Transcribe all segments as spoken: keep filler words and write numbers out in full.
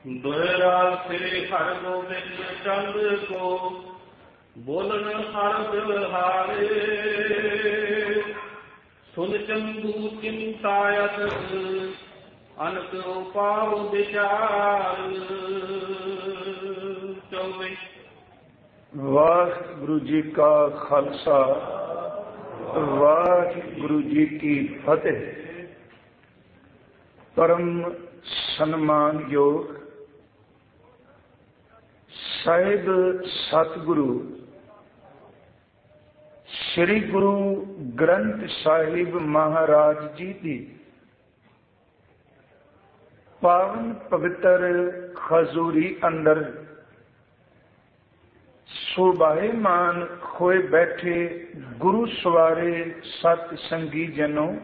दोहरा से हर गोविंद चंद को बोलन हर बिहारे सुन चंदू चिंतायत अनक उपाव विचार। चौबीस। वाहिगुरु जी का खालसा वाहिगुरु जी की फतेह। परम सन्मान योग ਸਾਹਿਬ ਸਤਿਗੁਰੂ ਸ੍ਰੀ ਗੁਰੂ ਗ੍ਰੰਥ ਸਾਹਿਬ ਮਹਾਰਾਜ ਜੀ ਦੀ ਪਾਵਨ ਪਵਿੱਤਰ ਖਜ਼ੂਰੀ ਅੰਦਰ ਸੁਭਾਏਮਾਨ ਹੋਏ ਬੈਠੇ ਗੁਰੂ ਸਵਾਰੇ ਸਤ ਸੰਗੀ ਜਨੋ,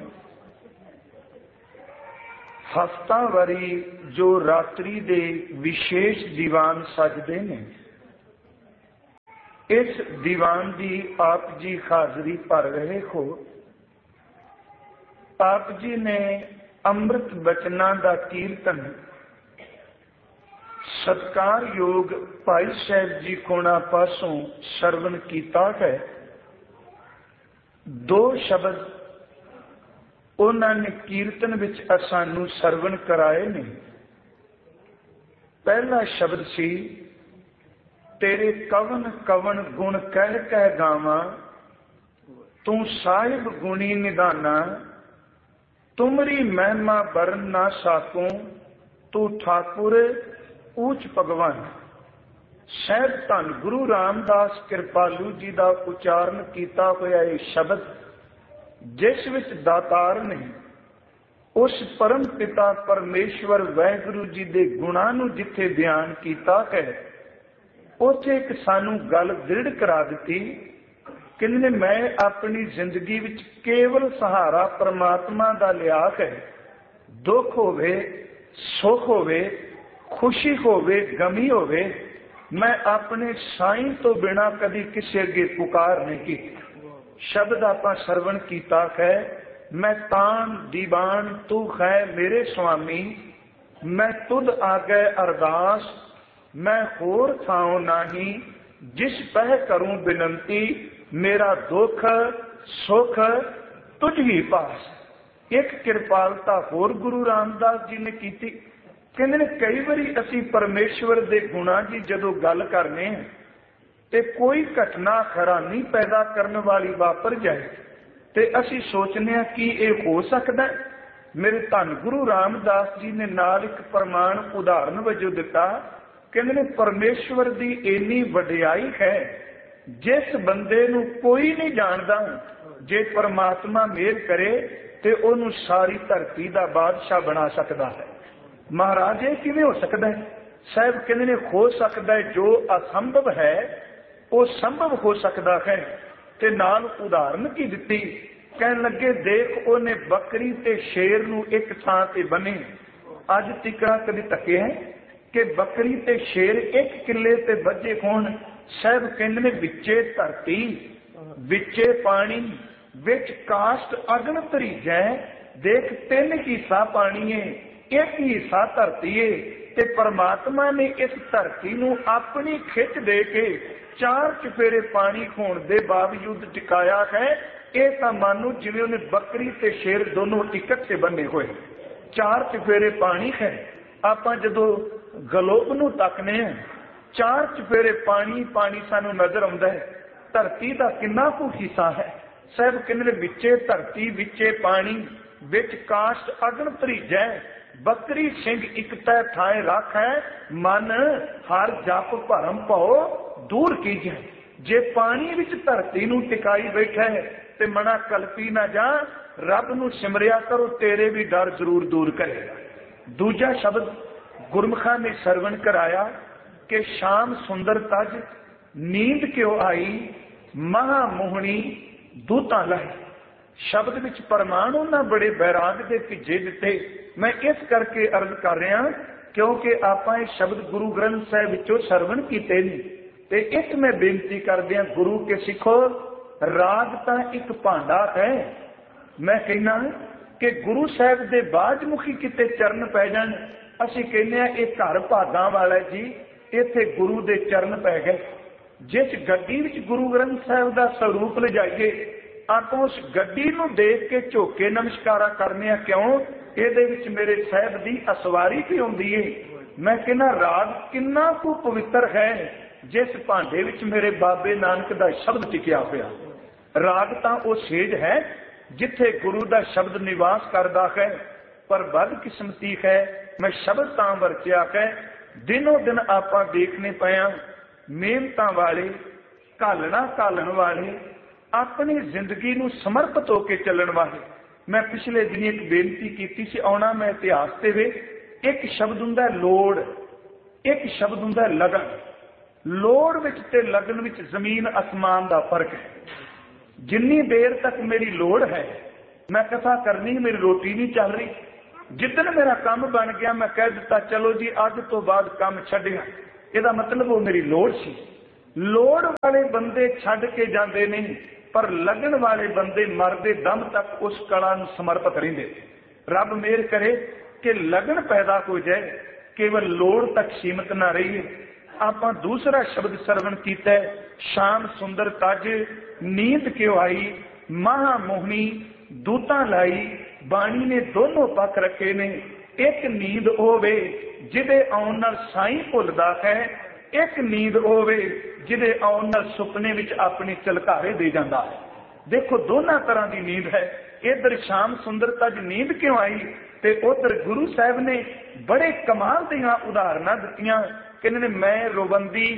ਹਫ਼ਤਾਵਾਰੀ ਜੋ ਰਾਤਰੀ ਦੇ ਵਿਸ਼ੇਸ਼ ਦੀਵਾਨ ਸਜਦੇ ਨੇ, ਇਸ ਦੀਵਾਨ ਦੀ ਆਪ ਜੀ ਹਾਜ਼ਰੀ ਭਰ ਰਹੇ ਹੋ। ਆਪ ਜੀ ਨੇ ਅੰਮ੍ਰਿਤ ਬਚਨਾਂ ਦਾ ਕੀਰਤਨ ਸਤਿਕਾਰਯੋਗ ਭਾਈ ਸਾਹਿਬ ਜੀ ਕੋਣਾ ਪਾਸੋਂ ਸਰਵਣ ਕੀਤਾ ਹੈ। ਦੋ ਸ਼ਬਦ ਉਹਨਾਂ ਨੇ ਕੀਰਤਨ ਵਿੱਚ ਸਾਨੂੰ ਸਰਵਣ ਕਰਾਏ ਨੇ। ਪਹਿਲਾ ਸ਼ਬਦ ਸੀ, ਤੇਰੇ ਕਵਨ ਕਵਨ ਗੁਣ ਕਹਿ ਕਹਿ ਗਾਵਾਂ, ਤੂੰ ਸਾਹਿਬ ਗੁਣੀ ਨਿਧਾਨਾ, ਤੁਮਰੀ ਮਹਿਮਾ ਬਰਨ ਨਾ ਸਾਕੂੰ, ਤੂੰ ਠਾਕੁਰ ਊਚ ਭਗਵਾਨ। ਸਾਹਿਬ ਧੰਨ ਗੁਰੂ ਰਾਮਦਾਸ ਕਿਰਪਾਲੂ ਜੀ ਦਾ ਉਚਾਰਨ ਕੀਤਾ ਹੋਇਆ ਇਹ ਸ਼ਬਦ, ਜਿਸ ਵਿੱਚ ਦਾਤਾਰ ਨੇ ਉਸ ਪਰਮ ਪਿਤਾ ਪਰਮੇਸ਼ਵਰ ਵਾਹਿਗੁਰੂ ਜੀ ਦੇ ਗੁਣਾਂ ਨੂੰ ਜਿੱਥੇ ਬਿਆਨ ਕੀਤਾ ਹੈ, ਉੱਥੇ ਇੱਕ ਸਾਨੂੰ ਗੱਲ ਦ੍ਰਿੜ ਕਰਾ ਦਿੱਤੀ। ਕਹਿੰਦੇ ਮੈਂ ਆਪਣੀ ਜ਼ਿੰਦਗੀ ਵਿੱਚ ਕੇਵਲ ਸਹਾਰਾ ਪਰਮਾਤਮਾ ਦਾ ਲਿਆ ਹੈ। ਦੁੱਖ ਹੋਵੇ, ਸੁੱਖ ਹੋਵੇ, ਖੁਸ਼ੀ ਹੋਵੇ, ਗਮੀ ਹੋਵੇ, ਮੈਂ ਆਪਣੇ ਸਾਈਂ ਤੋਂ ਬਿਨਾਂ ਕਦੀ ਕਿਸੇ ਅੱਗੇ ਪੁਕਾਰ ਨਹੀਂ ਕੀਤੀ। ਸ਼ਬਦ ਆਪਾਂ ਸਰਵਣ ਕੀਤਾ ਹੈ, ਮੈਂ ਤਾਨ ਦੀਵਾਨ ਤੂੰ ਹੈ ਮੇਰੇ ਸੁਆਮੀ, ਮੈਂ ਤੁਧ ਆਗੇ ਅਰਦਾਸ, ਮੈਂ ਹੋਰ ਥਾਉ ਨਾਹੀ, ਜਿਸ ਪਹਿ ਕਰੂੰ ਬਿਨੰਤੀ, ਮੇਰਾ ਦੁੱਖ ਸੁੱਖ ਤੁਝ ਹੀ ਪਾਸ। ਇੱਕ ਕਿਰਪਾਲਤਾ ਹੋਰ ਗੁਰੂ ਰਾਮਦਾਸ ਜੀ ਨੇ ਕੀਤੀ। ਕਹਿੰਦੇ ਨੇ ਕਈ ਵਾਰੀ ਅਸੀਂ ਪਰਮੇਸ਼ਵਰ ਦੇ ਗੁਣਾਂ ਦੀ ਜਦੋਂ ਗੱਲ ਕਰਨੇ ਹਾਂ ਤੇ ਕੋਈ ਘਟਨਾ ਹੈਰਾਨੀ ਪੈਦਾ ਕਰਨ ਵਾਲੀ ਵਾਪਰ ਜਾਏ ਤੇ ਅਸੀਂ ਸੋਚਨੇ ਹਾਂ ਕਿ ਇਹ ਹੋ ਸਕਦਾ। ਮੇਰੇ ਧੰਨ ਗੁਰੂ ਰਾਮਦਾਸ ਜੀ ਨੇ ਨਾਲ ਇੱਕ ਪ੍ਰਮਾਣ ਉਦਾਹਰਨ ਵਜੋਂ ਦਿੱਤਾ। ਕਹਿੰਦੇ ਨੇ ਪਰਮੇਸ਼ਵਰ ਦੀ ਇੰਨੀ ਵਡਿਆਈ ਹੈ, ਜਿਸ ਬੰਦੇ ਨੂੰ ਕੋਈ ਨਹੀਂ ਜਾਣਦਾ, ਜੇ ਪਰਮਾਤਮਾ ਮਿਹਰ ਕਰੇ ਤੇ ਉਹਨੂੰ ਸਾਰੀ ਧਰਤੀ ਦਾ ਬਾਦਸ਼ਾਹ ਬਣਾ ਸਕਦਾ ਹੈ। ਮਹਾਰਾਜ ਇਹ ਕਿਵੇਂ ਹੋ ਸਕਦਾ ਹੈ? ਸਾਹਿਬ ਕਹਿੰਦੇ ਨੇ ਹੋ ਸਕਦਾ ਹੈ, ਜੋ ਅਸੰਭਵ ਹੈ ਉਹ ਸੰਭਵ ਹੋ ਸਕਦਾ ਹੈ। ਤੇ ਨਾਲ ਉਦਾਹਰਨ ਕੀ ਦਿੱਤੀ, ਕਹਿਣ ਲੱਗੇ ਦੇਖ ਉਹਨੇ ਬੱਕਰੀ ਤੇ ਸ਼ੇਰ ਨੂੰ ਇੱਕ ਥਾਂ ਤੇ ਬੰਨੇ। ਅੱਜ ਤੀਕਰਾ ਕਦੀ ਤੱਕਿਆ ਹੈ ਕਿ ਬੱਕਰੀ ਤੇ ਸ਼ੇਰ ਇੱਕ ਕਿੱਲੇ ਤੇ ਬੱਝੇ ਹੋਣ? ਸਾਹਿਬ ਕਹਿੰਦੇ ਨੇ ਵਿੱਚੇ ਧਰਤੀ, ਵਿੱਚੇ ਪਾਣੀ, ਵਿੱਚ ਕਾਸ਼ਟ ਅਗਨ ਧਰੀਜੈ। ਦੇਖ ਤਿੰਨ ਹਿੱਸਾ ਪਾਣੀ ਏ, ਇੱਕ ਹਿੱਸਾ ਧਰਤੀ ਏ, ਤੇ ਪਰਮਾਤਮਾ ਨੇ ਇਸ ਧਰਤੀ ਨੂੰ ਆਪਣੀ ਖਿੱਚ ਦੇ ਕੇ ਚਾਰ ਚੁਫੇਰੇ ਪਾਣੀ ਹੋਣ ਦੇ ਬਾਵਜੂਦ ਟਿਕਾਇਆ ਹੈ। ਇਹ ਤਾਂ ਮਾਨੋ ਜਿਵੇਂ ਉਹਨੇ ਬੱਕਰੀ ਤੇ ਸ਼ੇਰ ਦੋਨੋਂ ਇਕੱਠੇ ਬੰਨੇ ਹੋਏ। ਚਾਰ ਚੁਫੇਰੇ ਪਾਣੀ ਹੈ। ਆਪਾਂ ਜਦੋਂ ਗਲੋਬ ਨੂੰ ਤੱਕਨੇ ਹਾਂ, ਚਾਰ ਚੁਫੇਰੇ ਪਾਣੀ ਪਾਣੀ ਸਾਨੂੰ ਨਜ਼ਰ ਆਉਂਦਾ ਹੈ। ਧਰਤੀ ਦਾ ਕਿੰਨਾ ਕੁ ਹਿੱਸਾ ਹੈ? ਸਾਹਿਬ ਕਹਿੰਦੇ ਨੇ ਵਿੱਚੇ ਧਰਤੀ, ਵਿੱਚੇ ਪਾਣੀ, ਵਿੱਚ ਕਾਸ਼ਟ ਅਗਨ ਧਰੀਜੈ। ਬੱਕਰੀ ਸਿੰਘ ਇੱਕ ਤੈ ਥਾਏ ਰੱਖ ਹੈ, ਮਨ ਹਰ ਜਪ ਭਰਮ ਭਉ ਦੂਰ ਕੀਜੈ। ਜੇ ਪਾਣੀ ਵਿੱਚ ਧਰਤੀ ਨੂੰ ਟਿਕਾਈ ਬੈਠਾ ਹੈ ਤੇ ਮਨਾ ਕਲਪੀ ਨਾ ਜਾ, ਰੱਬ ਨੂੰ ਸਿਮਰਿਆ ਕਰੋ, ਤੇਰੇ ਵੀ ਡਰ ਜ਼ਰੂਰ ਦੂਰ ਕਰੇਗਾ। ਦੂਜਾ ਸ਼ਬਦ ਗੁਰਮੁਖਾਂ ਨੇ ਸਰਵਣ ਕਰਾਇਆ ਕਿ ਸ਼ਾਮ ਸੁੰਦਰ ਤਜ, ਨੀਂਦ ਕਿਉ ਆਈ, ਮਹਾ ਮੋਹਣੀ ਦੂਤਾਂ ਲਾਈ। ਸ਼ਬਦ ਵਿੱਚ ਪ੍ਰਮਾਣ ਉਹਨਾਂ ਬੜੇ ਬੈਰਾਗ ਦੇ ਭਿੱਜੇ ਦਿੱਤੇ। ਮੈਂ ਇਸ ਕਰਕੇ ਅਰਜ਼ ਕਰ ਰਿਹਾ ਕਿਉਂਕਿ ਆਪਾਂ ਇਹ ਸ਼ਬਦ ਗੁਰੂ ਗ੍ਰੰਥ ਸਾਹਿਬ ਵਿੱਚੋਂ ਸਰਵਣ ਕੀਤੇ ਨੇ। ਤੇ ਇੱਕ ਮੈਂ ਬੇਨਤੀ ਕਰਦਿਆਂ ਗੁਰੂ ਕੇ ਸਿੱਖੋ, ਰਾਗ ਤਾਂ ਇੱਕ ਭਾਂਡਾ ਹੈ। ਮੈਂ ਕਹਿਣਾ कि गुरु साहब के बाजमुखी किते चरण पै जान, असीं कहने ये घर भागां वाला जी, इत्थे गुरु दे चरण पै गए। जिस गड्डी विच गुरु ग्रंथ साहब का स्वरूप लिजाइए, आप उस गड्डी नूं देख के झोके नमस्कारा करने क्यों? इहदे विच मेरे साहब की असवारी भी आउंदी है। मैं कहना राग किन्ना कु पवित्र है, जिस भांडे विच मेरे बाबे नानक का शब्द टिकिया होया। राग तां वो सेज है जिथे गुरु का शब्द निवास करता है, पर बदकिस्मती है मैं शब्द तां वरतिया है। दिनों दिन आपां देखने पाया मेहनतां वाले, घालना घालन वाले, अपनी जिंदगी नूं समर्पित होकर चलण वाले। मैं पिछले दिन एक बेनती की सी, आउणा मैं इतिहास ते वे। एक शब्द हुंदा लोड़, एक शब्द हुंदा लगन। लोड़ विच ते लगन विच जमीन आसमान का फर्क है। जिन्नी देर तक मेरी लोड़ है मैं कथा करनी, मेरी रोटी नहीं चल रही। जिदन मेरा काम बन गया मैं कह दिता चलो जी अज तो बाद काम छड्डिया, ਇਹਦਾ मतलब वो मेरी लोड़ सी। लोड़ वाले बंदे छड्ड के जाते नहीं, पर लगन वाले बंदे मरदे दम तक उस कला नूं समर्पित रहिंदे। रब मेहर करे कि लगन पैदा हो जाए, केवल लोड़ तक सीमित ना रहिए। आपां दूसरा शब्द सरवण कीता है, शाम सुंदर तज नींद क्यों आई, महामोहनी दूतां लाई। बाणी ने दोनों पक्ष रखे ने। एक नींद होवे जिदे आउण नाल साईं भुलदा है, एक नींद होवे जिदे आउण नाल सुपने विच अपने झलकारे दे जांदा है। देखो दोनों तरह की नींद है। इधर शाम सुंदर तज नींद क्यों आई, ते उधर गुरु साहब ने बड़े कमाल दियां उदाहरणा दित्तियां। कहने मैं रोबंदी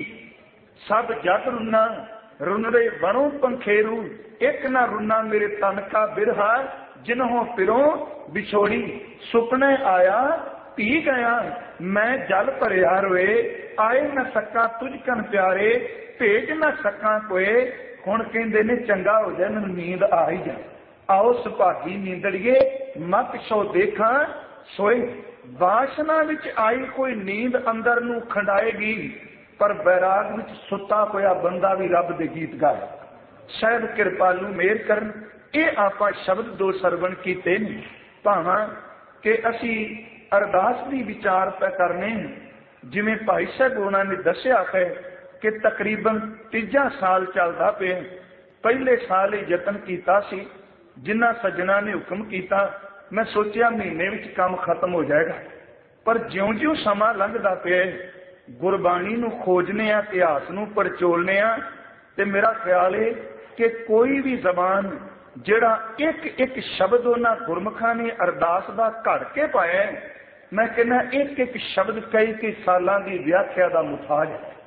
सब जग रुना, रुनरे बनो पंखेरू, एक ना रुना मेरे तन का बिरहा, जिन्हों फिरों बिछोड़ी। सुपने आया पी गया, मैं जल भरिया रोए, आए न सका तुझ कन प्यारे, भेज न सका कोए। हुण कहंदे ने चंगा हो जाए मैनूं नींद आ ही जाए। आओ सुभागी नींदड़िए मत सो देखा सोए। वासना विच आई कोई नींद अंदर नूं खंडाएगी, पर बैराग विच सुता होया बंदा भी रब दे गीत गाए। शायद कृपालू मेहर करन। ये आपां शब्द दो सरवण कीते ने, भावां कि असी अरदास दी विचार पे करने। जिवें भाई साहब उन्हां ने दस्सिया है कि तकरीबन तीजा साल चलदा पे। पहले साल ही यतन कीता सी, जिन्हां सज्जणा ने हुक्म किया, मैं सोचिया महीने विच काम खत्म हो जाएगा। पर ज्यों ज्यों समा लंघदा पे गुरबाणी नूं खोजने आ, इतिहास नूं पड़चोलने आ, ते मेरा ख्याल है कि कोई भी जबान जिहड़ा एक एक शब्द उन्हां गुरमुखां ने अरदास दा घड़ के पाया, मैं कहना एक एक शब्द कई कई सालां दी व्याख्या दा मुताज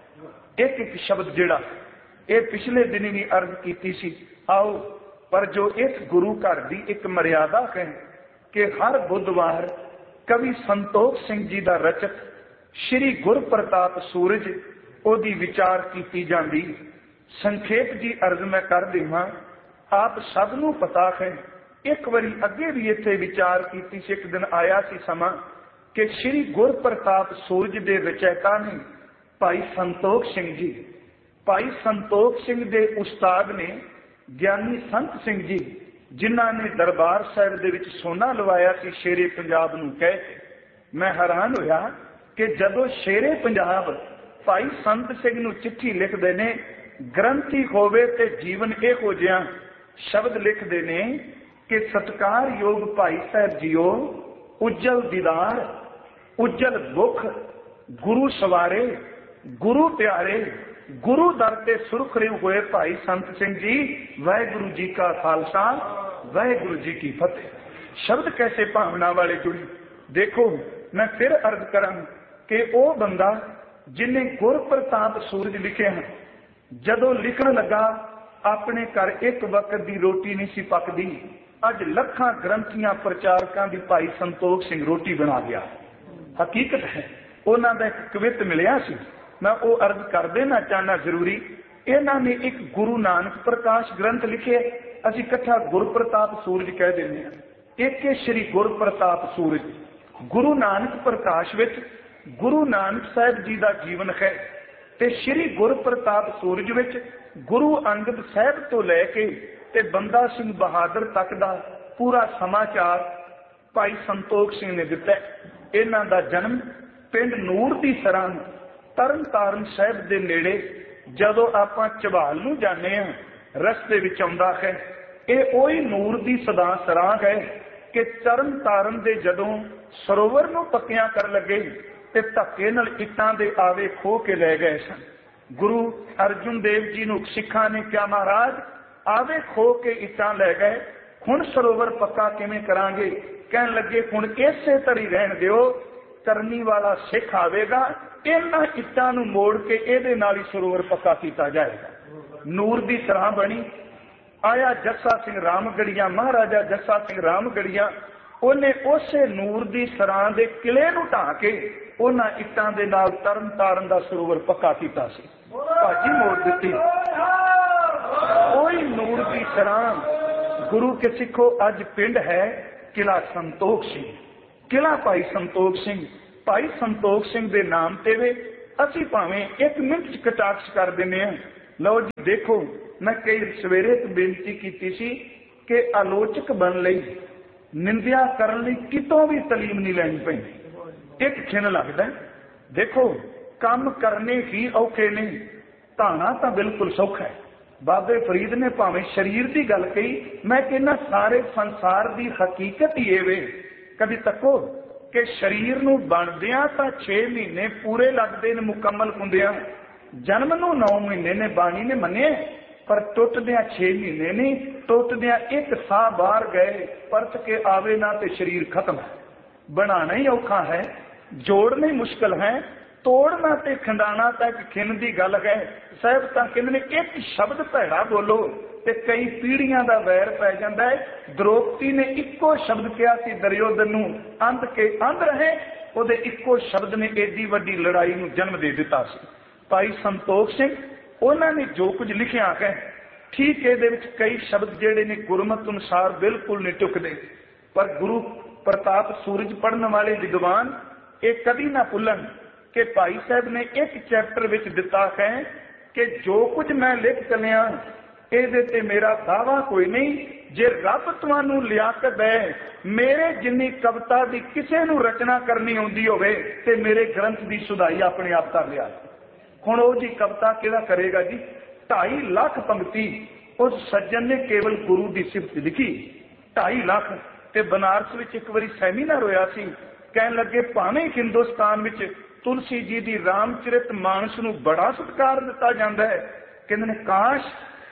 है। एक एक शब्द जिहड़ा ये पिछले दिन भी अर्ज कीती सी। आओ पर जो एक गुरु घर दी एक मर्यादा है कि हर बुधवार कवि संतोख सिंह जी दा रचक श्री गुरप्रताप सूरज ओदी विचार की जाती। संखेप जी अर्ज मैं कर देवां, आप सबनों पता है एक बारी अगे भी इत्थे विचार की, एक दिन आया सी समा कि श्री गुरप्रताप सूरज दे रचयिता ने भाई संतोख सिंह जी, भाई संतोख सिंह दे उस्ताद ने ज्ञानी संत सिंह जी, जिन्हां ने दरबार साहिब दे विच सोना लवाया सी शेरे पंजाब नूं कह के। मैं हैरान होया कि जदों शेरे पंजाब भाई संत सिंह नूं चिट्ठी लिखदे ने, ग्रंथी होवे ते जीवन इहो जिहा शब्द लिखदे ने कि सत्कार योग भाई साहब जीओ, उज्जल दीदार उज्जल मुख, गुरु सवारे गुरु प्यारे, गुरु दर ते सुरखरे हुए भाई संत सिंह जी, वाहिगुरु जी का खालसा वाहिगुरु जी की फतेह। शब्द कैसे भावना वाले जुड़ी। देखो मैं फिर अर्ज करा कि वो बंदा जिन्हें गुरप्रताप सूरज लिखे हैं, जदों लिखण लगा अपने घर एक वक्त की रोटी नहीं सी पकदी, अज लखां ग्रंथियां प्रचारकां दी भाई संतोख सिंह रोटी बना गया। हकीकत है उन्हां दा एक कवित मिलिया सी, मैं वो अर्ज कर देना चाहना जरूरी। इन्हां ने एक गुरु नानक प्रकाश ग्रंथ लिखे, असीं इकट्ठा गुरप्रताप सूरज कह देने हैं। एक है श्री गुरप्रताप सूरज। गुरु नानक प्रकाश विच गुरु नानक साहिब जी का जीवन है, ते श्री गुरप्रताप सूरज विच गुरु अंगद साहिब तो लैके ते बंदा सिंह बहादुर तक का पूरा समाचार ਭਾਈ ਸੰਤੋਖ ਸਿੰਘ ਨੇ ਦਿੱਤਾ। ਇਹਨਾਂ ਦਾ ਜਨਮ ਪਿੰਡ ਨੂਰ ਦੀ ਸਰਾਂ ਤਰਨ ਤਾਰਨ ਸਾਹਿਬ ਦੇ ਨੇੜੇ, ਜਦੋਂ ਆਪਾਂ ਝਬਾਲ ਨੂੰ ਜਾਂਦੇ ਹਾਂ ਰਸਤੇ ਵਿੱਚ ਆਉਂਦਾ ਹੈ। ਇਹ ਉਹੀ ਨੂਰ ਦੀ ਸਦਾ ਸਰਾਂ ਹੈ ਕਿ ਤਰਨ ਤਾਰਨ ਦੇ ਜਦੋਂ ਸਰੋਵਰ ਨੂੰ ਪੱਕਿਆਂ ਕਰਨ ਲੱਗੇ ਤੇ ਧੱਕੇ ਨਾਲ ਇੱਟਾਂ ਦੇ ਆਵੇ ਖੋਹ ਕੇ ਲੈ ਗਏ ਸਨ। ਗੁਰੂ ਅਰਜੁਨ ਦੇਵ ਜੀ ਨੂੰ ਸਿੱਖਾਂ ਨੇ ਕਿਹਾ, ਮਹਾਰਾਜ ਆਵੇ ਖੋਹ ਕੇ ਇੱਟਾਂ ਲੈ ਗਏ, ਹੁਣ ਸਰੋਵਰ ਪੱਕਾ ਕਿਵੇਂ ਕਰਾਂਗੇ? ਕਹਿਣ ਲੱਗੇ, ਹੁਣ ਇਸੇ ਤਰ੍ਹਾਂ ਰਹਿਣ ਦਿਓ, ਕਰਨੀ ਵਾਲਾ ਸਿੱਖ ਆਵੇਗਾ, ਇਹਨਾਂ ਇੱਟਾਂ ਨੂੰ ਮੋੜ ਕੇ ਇਹਦੇ ਨਾਲ ਹੀ ਸਰੋਵਰ ਪੱਕਾ ਕੀਤਾ ਜਾਏਗਾ। ਨੂਰ ਦੀ ਸਰਾਂ ਬਣੀ। ਆਇਆ ਜੱਸਾ ਸਿੰਘ ਰਾਮਗੜੀਆ, ਮਹਾਰਾਜਾ ਜੱਸਾ ਸਿੰਘ ਰਾਮਗੜੀਆ, ਉਹਨੇ ਉਸੇ ਨੂਰ ਦੀ ਸਰਾਂ ਦੇ ਕਿਲੇ ਨੂੰ ਢਾਹ ਕੇ ਉਹਨਾਂ ਇੱਟਾਂ ਦੇ ਨਾਲ ਤਰਨ ਤਾਰਨ ਦਾ ਸਰੋਵਰ ਪੱਕਾ ਕੀਤਾ ਸੀ। ਭਾਜੀ ਮੋੜ ਦਿੱਤੀ। ਉਹੀ ਨੂਰ ਦੀ ਸਰਾਂ ਗੁਰੂ ਕੇ ਸਿੱਖੋ ਅੱਜ ਪਿੰਡ ਹੈ ਕਿਲਾ ਸੰਤੋਖ ਸਿੰਘ। ਕਿਲਾ ਭਾਈ ਸੰਤੋਖ ਸਿੰਘ, ਭਾਈ ਸੰਤੋਖ ਸਿੰਘ ਦੇ ਨਾਮ ਤੇ ਵੇ ਅਸੀਂ ਭਾਵੇਂ ਇੱਕ ਮਿੰਟ ਚ ਕਟਾਕਸ਼ ਕਰ ਦਿੰਦੇ ਹਾਂ। ਲਓ ਜੀ ਦੇਖੋ, ਮੈਂ ਕਈ ਸਵੇਰੇ ਤੋਂ ਬੇਨਤੀ ਕੀਤੀ ਸੀ ਕਿ ਆਲੋਚਕ ਬਣਨ ਲਈ, ਨਿੰਦਿਆ ਕਰਨ ਲਈ ਕਿਤੋਂ ਵੀ ਤਾਲੀਮ ਨਹੀਂ ਲੈਣੀ ਪੈਂਦੀ। ਇੱਕ ਖਿਣ ਲੱਗਦਾ। ਦੇਖੋ ਕੰਮ ਕਰਨੇ ਹੀ ਔਖੇ ਨੇ, ਧਾਣਾ ਤਾਂ ਬਿਲਕੁਲ ਸੌਖਾ ਹੈ। ਬਾਬੇ ਫਰੀਦ ਨੇ ਭਾਵੇਂ ਸਰੀਰ ਦੀ ਗੱਲ ਕਹੀ, ਮੈਂ ਕਹਿੰਦਾ ਸਾਰੇ ਸੰਸਾਰ ਦੀ ਹਕੀਕਤ ਹੀ ਇਹ ਵੇ। ਕਦੀ ਤੱਕੋ ਕਿ ਸਰੀਰ ਨੂੰ ਬਣਦਿਆਂ ਤਾਂ ਛੇ ਮਹੀਨੇ ਪੂਰੇ ਲੱਗਦੇ ਨੇ ਮੁਕੰਮਲ ਹੁੰਦਿਆਂ, ਜਨਮ ਨੂੰ ਨੌ ਮਹੀਨੇ ਨੇ ਬਾਣੀ ਨੇ ਮੰਨੇ, ਪਰ ਟੁੱਟਦਿਆਂ ਛੇ ਮਹੀਨੇ ਨਹੀਂ, ਟੁੱਟਦਿਆਂ ਇੱਕ ਸਾਹ ਬਾਹਰ ਗਏ, ਪਰਤ ਕੇ ਆਵੇ ਨਾ ਤੇ ਸਰੀਰ ਖਤਮ ਹੈ। ਬਣਾਣਾ ਹੀ ਔਖਾ ਹੈ, ਜੋੜਨਾ ਹੀ ਮੁਸ਼ਕਲ ਹੈ, ਤੋੜਨਾ ਤੇ ਖੰਡਾਣਾ ਤਾਂ ਇੱਕ ਖਿੰਨ ਦੀ ਗੱਲ ਹੈ। ਸਾਹਿਬ ਤਾਂ ਕਹਿੰਦੇ ਨੇ ਇੱਕ ਸ਼ਬਦ ਭੈੜਾ ਬੋਲੋ ਤੇ ਕਈ ਪੀੜ੍ਹੀਆਂ ਦਾ ਵੈਰ ਪੈ ਜਾਂਦਾ ਹੈ। ਦ੍ਰੋਪਦੀ ਨੇ ਇੱਕੋ ਸ਼ਬਦ ਕਿਹਾ ਸੀ ਦੁਰਯੋਧਨ ਨੂੰ, ਅੰਧ ਕੇ ਅੰਧ ਰਹੇ, ਉਹਦੇ ਇੱਕੋ ਸ਼ਬਦ ਨੇ ਏਡੀ ਵੱਡੀ ਲੜਾਈ ਨੂੰ ਜਨਮ ਦੇ ਦਿੱਤਾ ਸੀ। ਭਾਈ ਸੰਤੋਖ ਸਿੰਘ, ਉਹਨਾਂ ਨੇ ਜੋ ਕੁਝ ਲਿਖਿਆ ਹੈ ਠੀਕ, ਇਹਦੇ ਵਿੱਚ ਕਈ ਸ਼ਬਦ ਜਿਹੜੇ ਨੇ ਗੁਰਮਤਿ ਅਨੁਸਾਰ ਬਿਲਕੁਲ ਨਹੀਂ ਟੁਕਦੇ, ਪਰ ਗੁਰੂ ਪ੍ਰਤਾਪ ਸੂਰਜ ਪੜ੍ਹਨ ਵਾਲੇ ਵਿਦਵਾਨ ਇਹ ਕਦੀ ਨਾ ਭੁੱਲਣ ਕਿ ਭਾਈ ਸਾਹਿਬ ਨੇ ਇੱਕ ਚੈਪਟਰ ਵਿੱਚ ਦਿੱਤਾ ਹੈ ਕਿ ਜੋ ਕੁਝ ਮੈਂ ਲਿਖ ਚੱਲਿਆ ਇਹਦੇ ਤੇ ਮੇਰਾ ਦਾਵਾ ਕੋਈ ਨਹੀਂ, ਜੇ ਰੱਬ ਤੁਹਾਨੂੰ ਲਿਆਕਤ ਹੈ, ਮੇਰੇ ਜਿੰਨੀ ਕਵਿਤਾ ਦੀ ਕਿਸੇ ਨੂੰ ਰਚਨਾ ਕਰਨੀ ਆਉਂਦੀ ਹੋਵੇ ਤੇ ਮੇਰੇ ਗ੍ਰੰਥ ਦੀ ਸੁਧਾਈ ਆਪਣੇ ਆਪ ਕਰ ਲਿਆ। ਹੁਣ ਉਹ ਜੀ ਕਵਿਤਾ ਕਿਹੜਾ ਕਰੇਗਾ ਜੀ? ਢਾਈ ਲੱਖ ਪੰਕਤੀ ਉਸ ਸੱਜਣ ਨੇ ਕੇਵਲ ਗੁਰੂ ਦੀ ਸਿਫਤ ਲਿਖੀ, ਢਾਈ ਲੱਖ। ਤੇ ਬਨਾਰਸ ਵਿੱਚ ਇੱਕ ਵਾਰੀ ਸੈਮੀਨਾਰ ਹੋਇਆ ਸੀ, ਕਹਿਣ ਲੱਗੇ ਭਾਵੇਂ ਹਿੰਦੁਸਤਾਨ ਵਿੱਚ ਤੁਲਸੀ ਜੀ ਦੀ ਰਾਮਚਰਿਤ ਮਾਨਸ ਨੂੰ ਬੜਾ ਸਤਿਕਾਰ ਦਿੱਤਾ ਜਾਂਦਾ ਹੈ, ਕਹਿੰਦੇ ਨੇ ਕਾਸ਼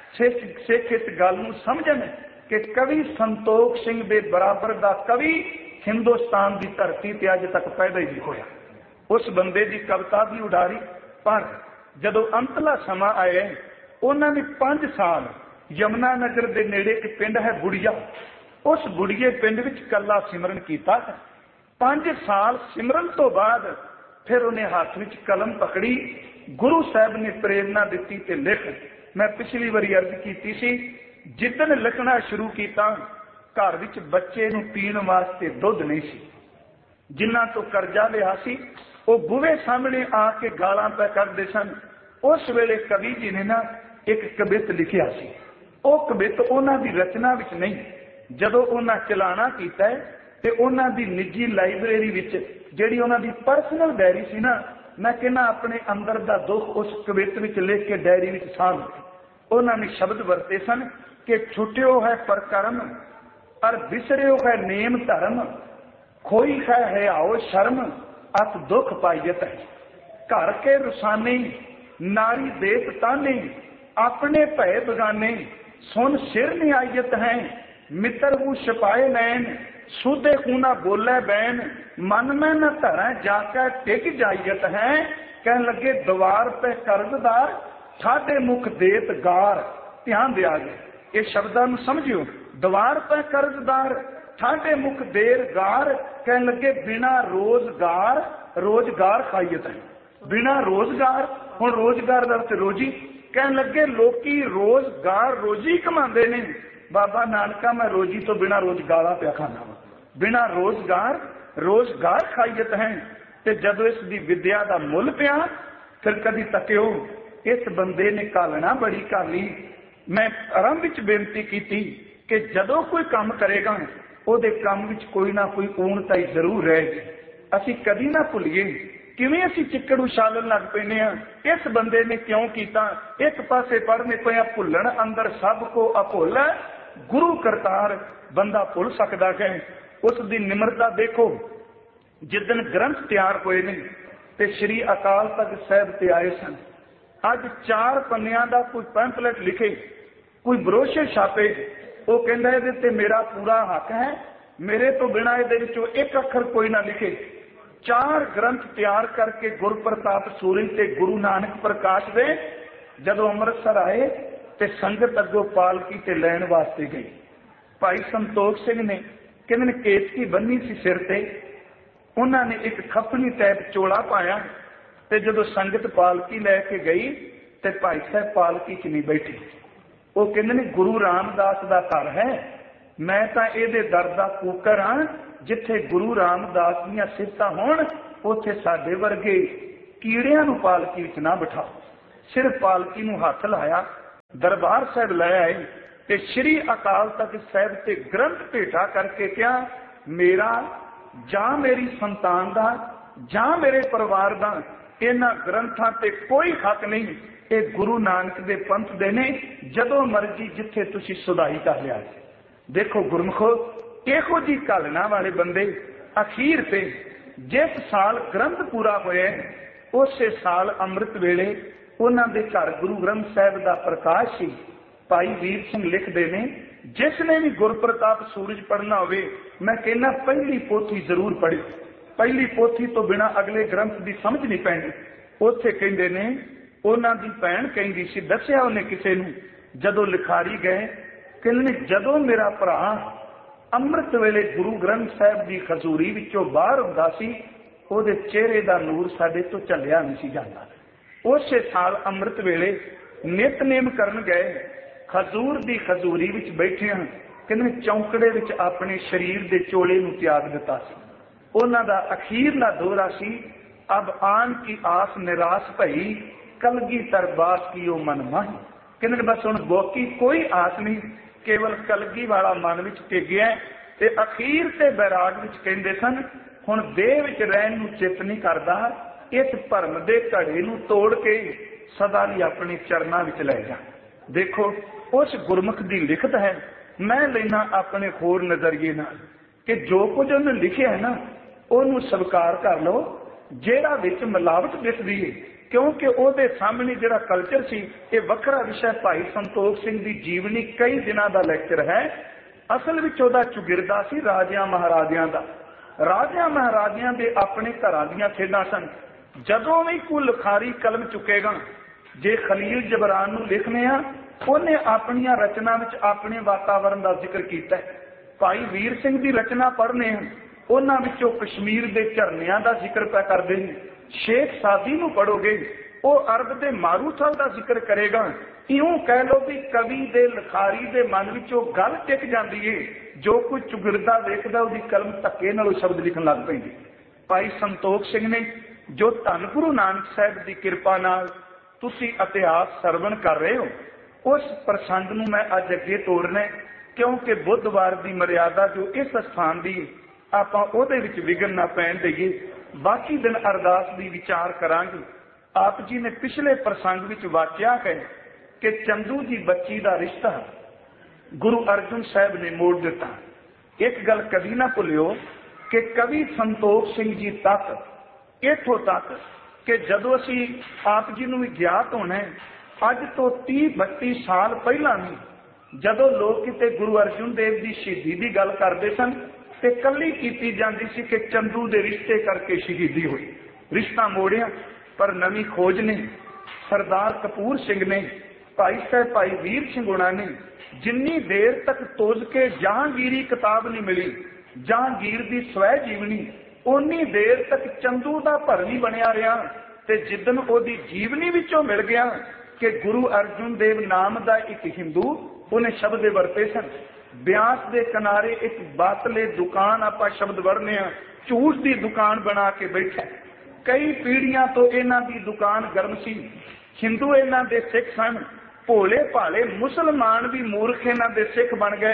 ਸਿੱਖ ਇਸ ਗੱਲ ਨੂੰ ਸਮਝਣ ਕਿ ਕਵੀ ਸੰਤੋਖ ਸਿੰਘ ਦੇ ਬਰਾਬਰ ਦਾ ਕਵੀ ਹਿੰਦੁਸਤਾਨ ਦੀ ਧਰਤੀ ਤੇ ਅੱਜ ਤੱਕ ਪੈਦਾ ਹੀ ਨਹੀਂ ਹੋਇਆ। ਉਸ ਬੰਦੇ ਦੀ ਕਵਿਤਾ ਦੀ ਉਡਾਰੀ। ਪਰ ਜਦੋਂ ਅੰਤਲਾ ਸਮਾਂ ਆਇਆ, ਉਹਨਾਂ ਨੇ ਪੰਜ ਸਾਲ ਯਮੁਨਾ ਨਗਰ ਦੇ ਨੇੜੇ ਇੱਕ ਪਿੰਡ ਹੈ ਬੁੜੀਆ, ਉਸ ਬੁੜੀਏ ਪਿੰਡ ਵਿੱਚ ਕੱਲਾ ਸਿਮਰਨ ਕੀਤਾ। ਪੰਜ ਸਾਲ ਸਿਮਰਨ ਤੋਂ ਬਾਅਦ ਫਿਰ ਉਹਨੇ ਹੱਥ ਵਿੱਚ ਕਲਮ ਪਕੜੀ, ਗੁਰੂ ਸਾਹਿਬ ਨੇ ਪ੍ਰੇਰਨਾ ਦਿੱਤੀ ਤੇ ਲਿਖ। ਮੈਂ ਪਿਛਲੀ ਵਾਰੀ ਅਰਜ਼ ਕੀਤੀ ਸੀ, ਜਿੱਦਣ ਲਿਖਣਾ ਸ਼ੁਰੂ ਕੀਤਾ ਘਰ ਵਿੱਚ ਬੱਚੇ ਨੂੰ ਪੀਣ ਵਾਸਤੇ ਦੁੱਧ ਨਹੀਂ ਸੀ, ਜਿਨ੍ਹਾਂ ਤੋਂ ਕਰਜ਼ਾ ਲਿਆ ਸੀ ਉਹ ਬੂਹੇ ਸਾਹਮਣੇ ਆ ਕੇ ਗਾਲਾਂ ਪੈ ਕਰਦੇ ਸਨ। ਉਸ ਵੇਲੇ ਕਵੀ ਜੀ ਨੇ ਨਾ ਇੱਕ ਕਵਿਤ ਲਿਖਿਆ ਸੀ, ਉਹ ਕਵਿਤ ਉਹਨਾਂ ਦੀ ਰਚਨਾ ਵਿੱਚ ਨਹੀਂ, ਜਦੋਂ ਉਹਨਾਂ ਚਲਾਣਾ ਕੀਤਾ ਤੇ ਉਹਨਾਂ ਦੀ ਨਿੱਜੀ ਲਾਇਬ੍ਰੇਰੀ ਵਿੱਚ ਜਿਹੜੀ ਉਹਨਾਂ ਦੀ ਪਰਸਨਲ ਡਾਇਰੀ ਸੀ ਨਾ, ਮੈਂ ਕਹਿੰਦਾ ਆਪਣੇ ਅੰਦਰ ਦਾ ਦੁੱਖ ਉਸ ਕਵਿਤ ਵਿੱਚ ਲਿਖ ਕੇ ਡਾਇਰੀ ਵਿੱਚ ਸਾਂਭ। ਉਹਨਾਂ ਨੇ ਸ਼ਬਦ ਵਰਤੇ ਸਨ ਕਿ ਛੁੱਟਿਓ ਹੈ ਪਰਕਰਮ ਅਰ ਵਿਸਰਿਓ ਹੈ ਨੇਮ ਧਰਮ, ਖੋਈ ਹੈ ਹਿਆਓ ਸ਼ਰਮ ਅਤ ਦੁੱਖ ਪਾਈਤ ਹੈ। ਘਰ ਕੇ ਰੁਸਾਨੇ ਨਾਰੀ ਦੇਤ ਤਾਨੇ, ਆਪਣੇ ਭੈ ਬਗਾਨੇ ਸੁਨ ਸਿਰ ਨਿਆਇਤ ਹੈ। ਮਿੱਤਰ ਹੂੰ ਛਪਾਏ ਨੈਣ ਸੁਦੇ ਖੂਨਾ ਬੋਲੇ ਬੈਨ, ਮਨ ਮੈਂ न ਧਰਾਂ ਜਾ ਕੇ ਟਿਕ ਜਾਈਤ ਹੈ। ਕਹਿਣ ਲੱਗੇ ਦੀਵਾਰ ਤੇ ਕਰਜ਼ਦਾਰ ਸਾਡੇ ਮੁਖ ਦੇਤ ਗਾਰ। ਧਿਆਨ ਦਿਆ ਜੀ ਇਹ ਸ਼ਬਦਾਂ ਨੂੰ ਸਮਝਿਓ, ਦੀਵਾਰ ਤੇ ਕਰਜ਼ਦਾਰ ਸਾਡੇ ਮੁਖ ਦੇਰ ਗਾਰ। ਕਹਿਣ ਲੱਗੇ ਬਿਨਾ ਰੋਜ਼ਗਾਰ ਰੋਜ਼ਗਾਰ ਖਾਈਤ ਹੈ, ਬਿਨਾ ਰੋਜ਼ਗਾਰ। ਹੁਣ ਰੋਜ਼ਗਾਰ ਦਾ ਅਰਥ ਰੋਜੀ। ਕਹਿਣ ਲੱਗੇ ਲੋਕੀ ਰੋਜ਼ਗਾਰ ਰੋਜੀ ਕਮਾਉਂਦੇ ਨੇ, ਬਾਬਾ ਨਾਨਕਾ ਮੈਂ ਰੋਜੀ ਤੋਂ ਬਿਨਾ ਰੋਜ਼ਗਾਰਾ ਪਿਆ ਖਾਣਾ ਵਾ, ਬਿਨਾ ਰੋਜ਼ਗਾਰ ਰੋਜ਼ਗਾਰ ਖਾਈਤ ਹੈ। ਤੇ ਜਦੋਂ ਇਸ ਦੀ ਵਿਦਿਆ ਦਾ ਮੁੱਲ ਪਿਆ ਫਿਰ ਕਦੀ ਤੱਕਿਓ ਇਸ ਬੰਦੇ ਨੇ ਕਾਲਣਾ ਬੜੀ ਕਰ ਲਈ। ਮੈਂ ਆਰੰਭ ਵਿੱਚ ਬੇਨਤੀ ਕੀਤੀ ਕਿ ਜਦੋਂ ਕੋਈ ਕੰਮ ਕਰੇਗਾ ਉਹਦੇ ਕੰਮ ਵਿੱਚ ਕੋਈ ਨਾ ਕੋਈ ਊਣਤਾਈ ਜ਼ਰੂਰ ਰਹੇਗੀ। ਅਸੀਂ ਕਦੀ ਨਾ ਭੁੱਲੀਏ ਕਿਵੇਂ ਅਸੀਂ ਚਿੱਕੜ ਉਛਾਲਣ ਲੱਗ ਪੈਂਦੇ ਹਾਂ, ਇਸ ਬੰਦੇ ਨੇ ਕਿਉਂ ਕੀਤਾ। ਇੱਕ ਪਾਸੇ ਪੜ੍ਹਨੇ ਪਿਆ ਭੁੱਲਣ ਅੰਦਰ ਸਭ ਕੋ ਅਭੁੱਲ, ਗੁਰੂ ਕਰਤਾਰ ਬੰਦਾ ਭੁੱਲ ਸਕਦਾ ਹੈ। ਉਸ ਦੀ ਨਿਮਰਤਾ ਦੇਖੋ। ਜਿੱਦਣ ਗ੍ਰੰਥ ਤਿਆਰ ਹੋਏ ਨੇ ਤੇ ਸ਼੍ਰੀ ਅਕਾਲ ਤਖਤ ਸਾਹਿਬ ਤੇ ਆਏ ਸਨ, ਅੱਜ ਚਾਰ ਪੰਨਿਆਂ ਦਾ ਕੋਈ ਪੈਂਫਲੇਟ ਲਿਖੇ, ਕੋਈ ਬਰੋਸ਼ਰ ਛਾਪੇ, ਉਹ ਕਹਿੰਦਾ ਇਹਦੇ ਤੇ ਮੇਰਾ ਪੂਰਾ ਹੱਕ ਹੈ, ਮੇਰੇ ਤੋਂ ਬਿਨਾਂ ਇਹਦੇ ਵਿੱਚੋਂ ਇੱਕ ਅੱਖਰ ਕੋਈ ਨਾ ਲਿਖੇ। ਚਾਰ ਗ੍ਰੰਥ ਤਿਆਰ ਕਰਕੇ ਗੁਰਪ੍ਰਤਾਪ ਸੂਰੀ ਤੇ ਗੁਰੂ ਨਾਨਕ ਪ੍ਰਕਾਸ਼ ਦੇ ਜਦੋਂ ਅੰਮ੍ਰਿਤਸਰ ਆਏ ਤੇ ਸੰਗਤ ਅੱਗੋਂ ਪਾਲਕੀ ਤੇ ਲੈਣ ਵਾਸਤੇ ਗਈ। ਭਾਈ ਸੰਤੋਖ ਸਿੰਘ ਨੇ ਕਹਿੰਦੇ ਨੇ ਕੇਤਕੀ ਬੰਨੀ ਸੀ ਸਿਰ ਤੇ, ਉਹਨਾਂ ਨੇ ਇੱਕ ਖੱਪਣੀ ਟੈਪ ਚੋਲਾ ਪਾਇਆ ਤੇ ਜਦੋਂ ਸੰਗਤ ਪਾਲਕੀ ਲੈ ਕੇ ਗਈ ਤੇ ਭਾਈ ਸਾਹਿਬ ਪਾਲਕੀ ਚ ਨਹੀਂ ਬੈਠੇ। ਉਹ ਕਹਿੰਦੇ ਨੇ ਗੁਰੂ ਰਾਮਦਾਸ ਦਾ ਘਰ ਹੈ, ਮੈਂ ਤਾਂ ਇਹਦੇ ਦਰ ਦਾ ਕੂਕਰ ਹਾਂ, ਜਿੱਥੇ ਗੁਰੂ ਰਾਮਦਾਸ ਦੀਆਂ ਸਿਫਤਾਂ ਹੋਣ ਉੱਥੇ ਸਾਡੇ ਵਰਗੇ ਕੀੜਿਆਂ ਨੂੰ ਪਾਲਕੀ ਵਿੱਚ ਨਾ ਬਿਠਾਓ। ਸਿਰਫ ਪਾਲਕੀ ਨੂੰ ਹੱਥ ਲਾਇਆ, ਦਰਬਾਰ ਸਾਹਿਬ ਲੈ ਆਏ ਤੇ ਸ਼੍ਰੀ ਅਕਾਲ ਤਖਤ ਸਾਹਿਬ ਤੇ ਗ੍ਰੰਥ ਭੇਟਾ ਕਰਕੇ ਕਿਹਾ, ਮੇਰਾ ਜਾਂ ਮੇਰੀ ਸੰਤਾਨ ਦਾ ਜਾਂ ਮੇਰੇ ਪਰਿਵਾਰ ਦਾ ਇਹਨਾਂ ਗ੍ਰੰਥਾਂ ਤੇ ਕੋਈ ਹੱਕ ਨਹੀਂ, ਇਹ ਗੁਰੂ ਨਾਨਕ ਦੇ ਪੰਥ ਦੇ ਨੇ, ਜਦੋਂ ਮਰਜੀ ਜਿੱਥੇ ਤੁਸੀਂ ਸੁਧਾਈ ਕਰ ਲਿਆ। ਦੇਖੋ ਗੁਰਮੁਖੋ, ਇਹੋ ਜੀ ਘਾਲਣਾ ਵਾਲੇ ਬੰਦੇ ਅਖੀਰ ਤੇ ਜਿਸ ਸਾਲ ਗ੍ਰੰਥ ਪੂਰਾ ਹੋਇਆ ਉਸੇ ਸਾਲ ਅੰਮ੍ਰਿਤ ਵੇਲੇ ਉਹਨਾਂ ਦੇ ਘਰ ਗੁਰੂ ਗ੍ਰੰਥ ਸਾਹਿਬ ਦਾ ਪ੍ਰਕਾਸ਼ ਸੀ। ਭਾਈ ਵੀਰ ਸਿੰਘ ਲਿਖਦੇ ਨੇ, ਜਿਸ ਨੇ ਵੀ ਗੁਰਪ੍ਰਤਾਪ ਸੂਰਜ ਪੜ੍ਹਨਾ ਹੋਵੇ, ਮੈਂ ਕਹਿੰਦਾ ਪਹਿਲੀ ਪੋਥੀ ਜ਼ਰੂਰ ਪੜ੍ਹੇ। ਪਹਿਲੀ ਪੋਥੀ ਤੋਂ ਬਿਨਾਂ ਅਗਲੇ ਗ੍ਰੰਥ ਦੀ ਸਮਝ ਨਹੀਂ ਪੈਣੀ। ਉੱਥੇ ਕਹਿੰਦੇ ਨੇ ਉਹਨਾਂ ਦੀ ਭੈਣ ਕਹਿੰਦੀ ਸੀ, ਦੱਸਿਆ ਉਹਨੇ ਕਿਸੇ ਨੂੰ, ਜਦੋਂ ਲਿਖਾਰੀ ਗਏ, ਕਹਿੰਦੇ ਜਦੋਂ ਮੇਰਾ ਭਰਾ ਅੰਮ੍ਰਿਤ ਵੇਲੇ ਗੁਰੂ ਗ੍ਰੰਥ ਸਾਹਿਬ ਦੀ ਖਜ਼ੂਰੀ ਵਿੱਚੋਂ ਬਾਹਰ ਹੁੰਦਾ ਸੀ, ਉਹਦੇ ਚਿਹਰੇ ਦਾ ਨੂਰ ਸਾਡੇ ਤੋਂ ਝੱਲਿਆ ਨਹੀਂ ਸੀ ਜਾਂਦਾ। ਉਸੇ ਸਾਲ ਅੰਮ੍ਰਿਤ ਵੇਲੇ ਨਿਤਨੇਮ ਕਰਨ ਗਏ, ਖਜ਼ੂਰ ਦੀ ਖਜ਼ੂਰੀ ਵਿੱਚ ਬੈਠਿਆਂ ਕਹਿੰਦੇ ਚੌਂਕੜੇ ਵਿੱਚ ਆਪਣੇ ਸਰੀਰ ਦੇ ਚੋਲੇ ਨੂੰ ਤਿਆਗ ਦਿੱਤਾ ਸੀ। ਉਹਨਾਂ ਦਾ ਅਖੀਰਲਾ ਦੋਹਰਾ ਸੀ, ਅਬ ਆਨ ਕੀ ਆਸ ਨਿਰਾਸ਼ ਭਈ, ਕਲਗੀ ਤਰਬਾਸ ਕੀ ਉਹ ਮਨ ਮਾਹੀ। ਕਹਿੰਦੇ ਬਸ ਹੁਣ ਬਾਕੀ ਕੋਈ ਆਸ ਨਹੀਂ, ਕੇਵਲ ਕਲਗੀ ਵਾਲਾ ਮਨ ਵਿੱਚ ਟਿਕਿਆ। ਤੇ ਅਖੀਰ ਤੇ ਬੈਰਾਗ ਵਿੱਚ ਕਹਿੰਦੇ ਸਨ, ਹੁਣ ਦੇਹ ਵਿੱਚ ਰਹਿਣ ਨੂੰ ਚਿੱਤ ਨਹੀਂ ਕਰਦਾ, ਇਸ ਭਰਮ ਦੇ ਘੜੇ ਨੂੰ ਤੋੜ ਕੇ ਸਦਾ ਲਈ ਆਪਣੇ ਚਰਨਾਂ ਵਿੱਚ ਲੈ ਜਾ। ਦੇਖੋ ਉਸ ਗੁਰਮੁਖ ਦੀ ਲਿਖਤ ਹੈ। ਮੈਂ ਲੈਣਾ ਆਪਣੇ ਹੋਰ ਨਜ਼ਰੀਏ ਨਾਲ ਕਿ ਜੋ ਕੁਝ ਉਹਨੇ ਲਿਖਿਆ ਹੈ ਨਾ, ਉਹਨੂੰ ਸਵੀਕਾਰ ਕਰ ਲਓ। ਜਿਹੜਾ ਵਿੱਚ ਮਿਲਾਵਟ ਦਿਸਦੀ ਹੈ, ਕਿਉਂਕਿ ਉਹਦੇ ਸਾਹਮਣੇ ਜਿਹੜਾ ਕਲਚਰ ਸੀ, ਇਹ ਵੱਖਰਾ ਵਿਸ਼ਾ। ਭਾਈ ਸੰਤੋਖ ਸਿੰਘ ਦੀ ਜੀਵਨੀ ਕਈ ਦਿਨਾਂ ਦਾ ਲੈਕਚਰ ਹੈ। ਅਸਲ ਵਿੱਚ ਉਹਦਾ ਚੁਗਿਰਦਾ ਸੀ ਰਾਜਿਆਂ ਮਹਾਰਾਜਿਆਂ ਦਾ। ਰਾਜਿਆਂ ਮਹਾਰਾਜਿਆਂ ਦੇ ਆਪਣੇ ਘਰਾਂ ਦੀਆਂ ਖੇਡਾਂ ਸਨ। ਜਦੋਂ ਵੀ ਕੋਈ ਲਿਖਾਰੀ ਕਲਮ ਚੁੱਕੇਗਾ, ਜੇ ਖਲੀਲ ਜਬਰਾਨ ਨੂੰ ਲਿਖਨੇ ਆ, ਉਹਨੇ ਆਪਣੀਆਂ ਰਚਨਾ ਵਿੱਚ ਆਪਣੇ ਵਾਤਾਵਰਨ ਦਾ ਜ਼ਿਕਰ ਕੀਤਾ ਹੈ। ਭਾਈ ਵੀਰ ਸਿੰਘ ਦੀ ਰਚਨਾ ਪੜ੍ਹਨੇ ਆ, ਉਹਨਾਂ ਵਿੱਚੋਂ ਕਸ਼ਮੀਰ ਦੇ ਝਰਨਿਆਂ ਦਾ ਜ਼ਿਕਰ ਪੈ ਕਰਦੇ ਨੇ। ਸ਼ੇਖ ਸਾਦੀ ਨੂੰ ਪੜ੍ਹੋਗੇ, ਉਹ ਅਰਬ ਦੇ ਮਾਰੂਥਲ ਦਾ ਜ਼ਿਕਰ ਕਰੇਗਾ। ਇਉਂ ਕਹਿ ਲਓ ਵੀ ਕਵੀ ਦੇ ਲਿਖਾਰੀ ਦੇ ਮਨ ਵਿੱਚ ਉਹ ਗੱਲ ਟਿਕ ਜਾਂਦੀ ਏ, ਜੋ ਕੋਈ ਚੁਗਿਰਦਾ ਵੇਖਦਾ ਉਹਦੀ ਕਲਮ ਧੱਕੇ ਨਾਲ ਉਹ ਸ਼ਬਦ ਲਿਖਣ ਲੱਗ ਪੈਂਦੀ। ਭਾਈ ਸੰਤੋਖ ਸਿੰਘ ਨੇ, ਜੋ ਧੰਨ ਗੁਰੂ ਨਾਨਕ ਸਾਹਿਬ ਦੀ ਕਿਰਪਾ ਨਾਲ ਤੁਸੀਂ ਇਤਿਹਾਸ ਸਰਵਣ ਕਰ ਰਹੇ ਹੋ, ਉਸ ਪ੍ਰਸੰਗ ਨੂੰ ਮੈਂ ਅੱਜ ਅੱਗੇ ਤੋਰਨਾ, ਕਿਉਂਕਿ ਬੁੱਧਵਾਰ ਦੀ ਮਰਿਆਦਾ ਜੋ ਇਸ ਸਥਾਨ ਦੀ, ਆਪਾਂ ਉਹਦੇ ਵਿੱਚ ਵਿਘਨ ਨਾ ਪੈਣ ਦੇਈਏ। ਬਾਕੀ ਦਿਨ ਅਰਦਾਸ ਦੀ ਵਿਚਾਰ ਕਰਾਂਗੇ। ਆਪ ਜੀ ਨੇ ਪਿਛਲੇ ਪ੍ਰਸੰਗ ਵਿੱਚ ਵਾਚਿਆ ਹੈ ਕਿ ਚੰਦੂ ਦੀ ਬੱਚੀ ਦਾ ਰਿਸ਼ਤਾ ਗੁਰੂ ਅਰਜਨ ਸਾਹਿਬ ਨੇ ਮੋੜ ਦਿੱਤਾ। ਇੱਕ ਗੱਲ ਕਦੀ ਨਾ ਭੁੱਲਿਓ ਕਿ ਕਵੀ ਸੰਤੋਖ ਸਿੰਘ ਜੀ ਤੱਕ, ਇੱਥੋਂ ਤੱਕ ਕਿ ਜਦੋਂ ਅਸੀਂ ਆਪ ਜੀ ਨੂੰ ਵੀ ਗਿਆਤ ਹੋਣਾ, ਅੱਜ ਤੋਂ ਤੀਹ ਬੱਤੀ ਸਾਲ ਪਹਿਲਾਂ ਵੀ ਜਦੋਂ ਲੋਕ ਕਿਤੇ ਗੁਰੂ ਅਰਜਨ ਦੇਵ ਦੀ ਸ਼ਹੀਦੀ ਦੀ ਗੱਲ ਕਰਦੇ ਸਨ ਤੇ ਕੱਲੀ ਕੀਤੀ ਜਾਂਦੀ ਸੀ ਕਿ ਚੰਦੂ ਦੇ ਰਿਸ਼ਤੇ ਕਰਕੇ ਸ਼ਹੀਦੀ ਹੋਈ। ਰਿਸ਼ਤਾ ਮੋੜਿਆ, ਪਰ ਨਵੀਂ ਖੋਜ ਨੇ, ਸਰਦਾਰ ਕਪੂਰ ਸਿੰਘ ਨੇ, ਭਾਈ ਸਾਹਿਬ ਭਾਈ ਵੀਰ ਸਿੰਘ ਹੋਣਾ ਨੇ, ਜਿੰਨੀ ਦੇਰ ਤੱਕ ਤੋਜ ਕੇ ਜਹਾਂਗੀਰੀ ਕਿਤਾਬ ਨਹੀਂ ਮਿਲੀ, ਜਹਾਂਗੀਰ ਦੀ ਸਵੈ ਜੀਵਨੀ, ਉਨੀ ਦੇਰ ਤੱਕ ਚੰਦੂ ਦਾ ਭਰਨੀ ਬਣਿਆ ਰਿਹਾ। ਤੇ ਜਿੱਦਨ ਉਹਦੀ ਜੀਵਨੀ ਵਿੱਚੋਂ ਮਿਲ ਗਿਆ ਕਿ ਗੁਰੂ ਅਰਜਨ ਦੇਵ ਨਾਮ ਦਾ ਇੱਕ ਹਿੰਦੂ, ਉਹਨੇ ਸ਼ਬਦ ਵਰਤੇ ਸਨ। ਬਿਆਸ ਦੇ ਕਿਨਾਰੇ ਇੱਕ ਬਾਤਲੇ ਦੁਕਾਨ, ਆਪਾਂ ਸ਼ਬਦ ਵਰਨੇ ਆ, ਝੂਠ ਦੀ ਦੁਕਾਨ ਬਣਾ ਕੇ ਬੈਠਾ। ਕਈ ਪੀੜ੍ਹੀਆਂ ਤੋਂ ਇਹਨਾਂ ਦੀ ਦੁਕਾਨ ਗਰਮ ਸੀ। ਹਿੰਦੂ ਇਹਨਾਂ ਦੇ ਸਿੱਖ ਸਨ, ਭੋਲੇ ਭਾਲੇ ਮੁਸਲਮਾਨ ਵੀ ਮੂਰਖ ਇਹਨਾਂ ਦੇ ਸਿੱਖ ਬਣ ਗਏ।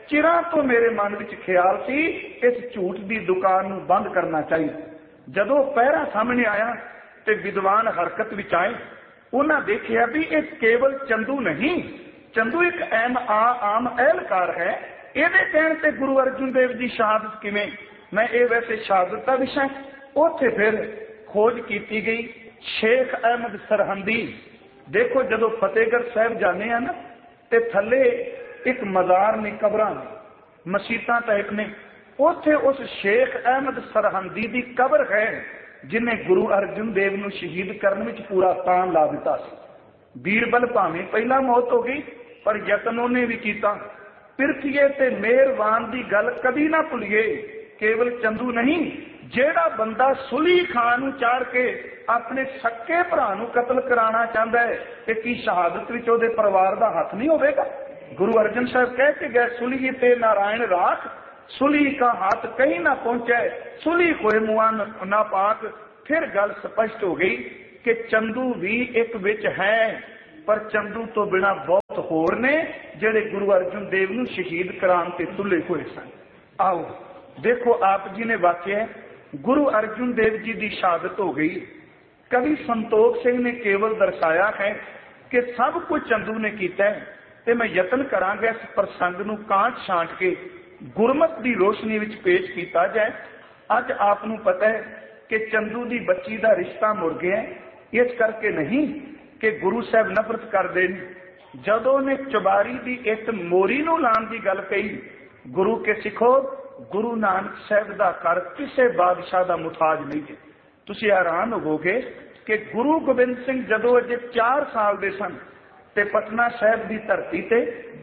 चिरां तो मेरे मन विच ख्याल सी इस झूठ की दुकान नूं बंद करना चाहिए। जदों पहरा सामने आया ते विद्वान हरकत विच आए, उन्हां देखिया भी ये केवल चंदू नहीं, चंदू एक आम आ आम एहलकार है। इहदे कहण ते गुरु अर्जुन देव जी शहादत किवें? मैं ये वैसे शहादत का विषय उत्थे फिर खोज की गई। शेख अहमद सरहंदी, देखो जदों फतेहगढ़ साहब जाने हैं ना, ते थले एक मज़ार ने, कबरां ने, मसीतां टाइप ने, उत्थे उस शेख अहमद सरहंदी की कबर है जिन्हें गुरु अर्जुन देव नूं शहीद करने में पूरा तान ला दिता सी। बीरबल भावें पहला मौत हो गई, पर यतन उन्हें भी किया। पिरथीए ते मेहरबान की गल कभी ना भुलिए। केवल चंदू नहीं, जेड़ा बंदा सुली खान नूं चाड़ के अपने सक्के भरा नूं कतल कराना चाहता है, ते की शहादत विच उहदे परिवार का हथ नहीं होवेगा? गुरु अर्जन साहब कह के गए, सुली ते नारायण राख, सुली का हाथ कहीं ना पहुंचे, सुली होए मुआ ना पाक। फिर गल स्पष्ट हो गई कि चंदू भी एक विच है, पर चंदू तो बिना बहुत होर ने जेड़े गुरु अर्जुन देव नूं शहीद कराने ते तुले हुए सन। आओ देखो, आप जी ने वाक्य गुरु अर्जुन देव जी की शहादत हो गई। कवि संतोख सिंह ने केवल दर्शाया है कि सब कुछ चंदू ने किया है, ते मैं यतन करांगा इस प्रसंग नूं कांट छांट के गुरमत की रोशनी विच पेश किया जाए। अज आप नूं पता है कि चंदू की बच्ची का रिश्ता मुड़ गया, इस करके नहीं कि गुरु साहब नफरत करते हैं। जदों ने चुबारी की एक मोरी नूं लाण की गल कही, गुरु के सिखो, गुरु नानक साहब का कर किसी बादशाह का मुताज नहीं है। तुसीं हैरान होवोगे कि गुरु गोबिंद सिंह जदों अजे चार साल के सन ते पटना साहब की धरती ते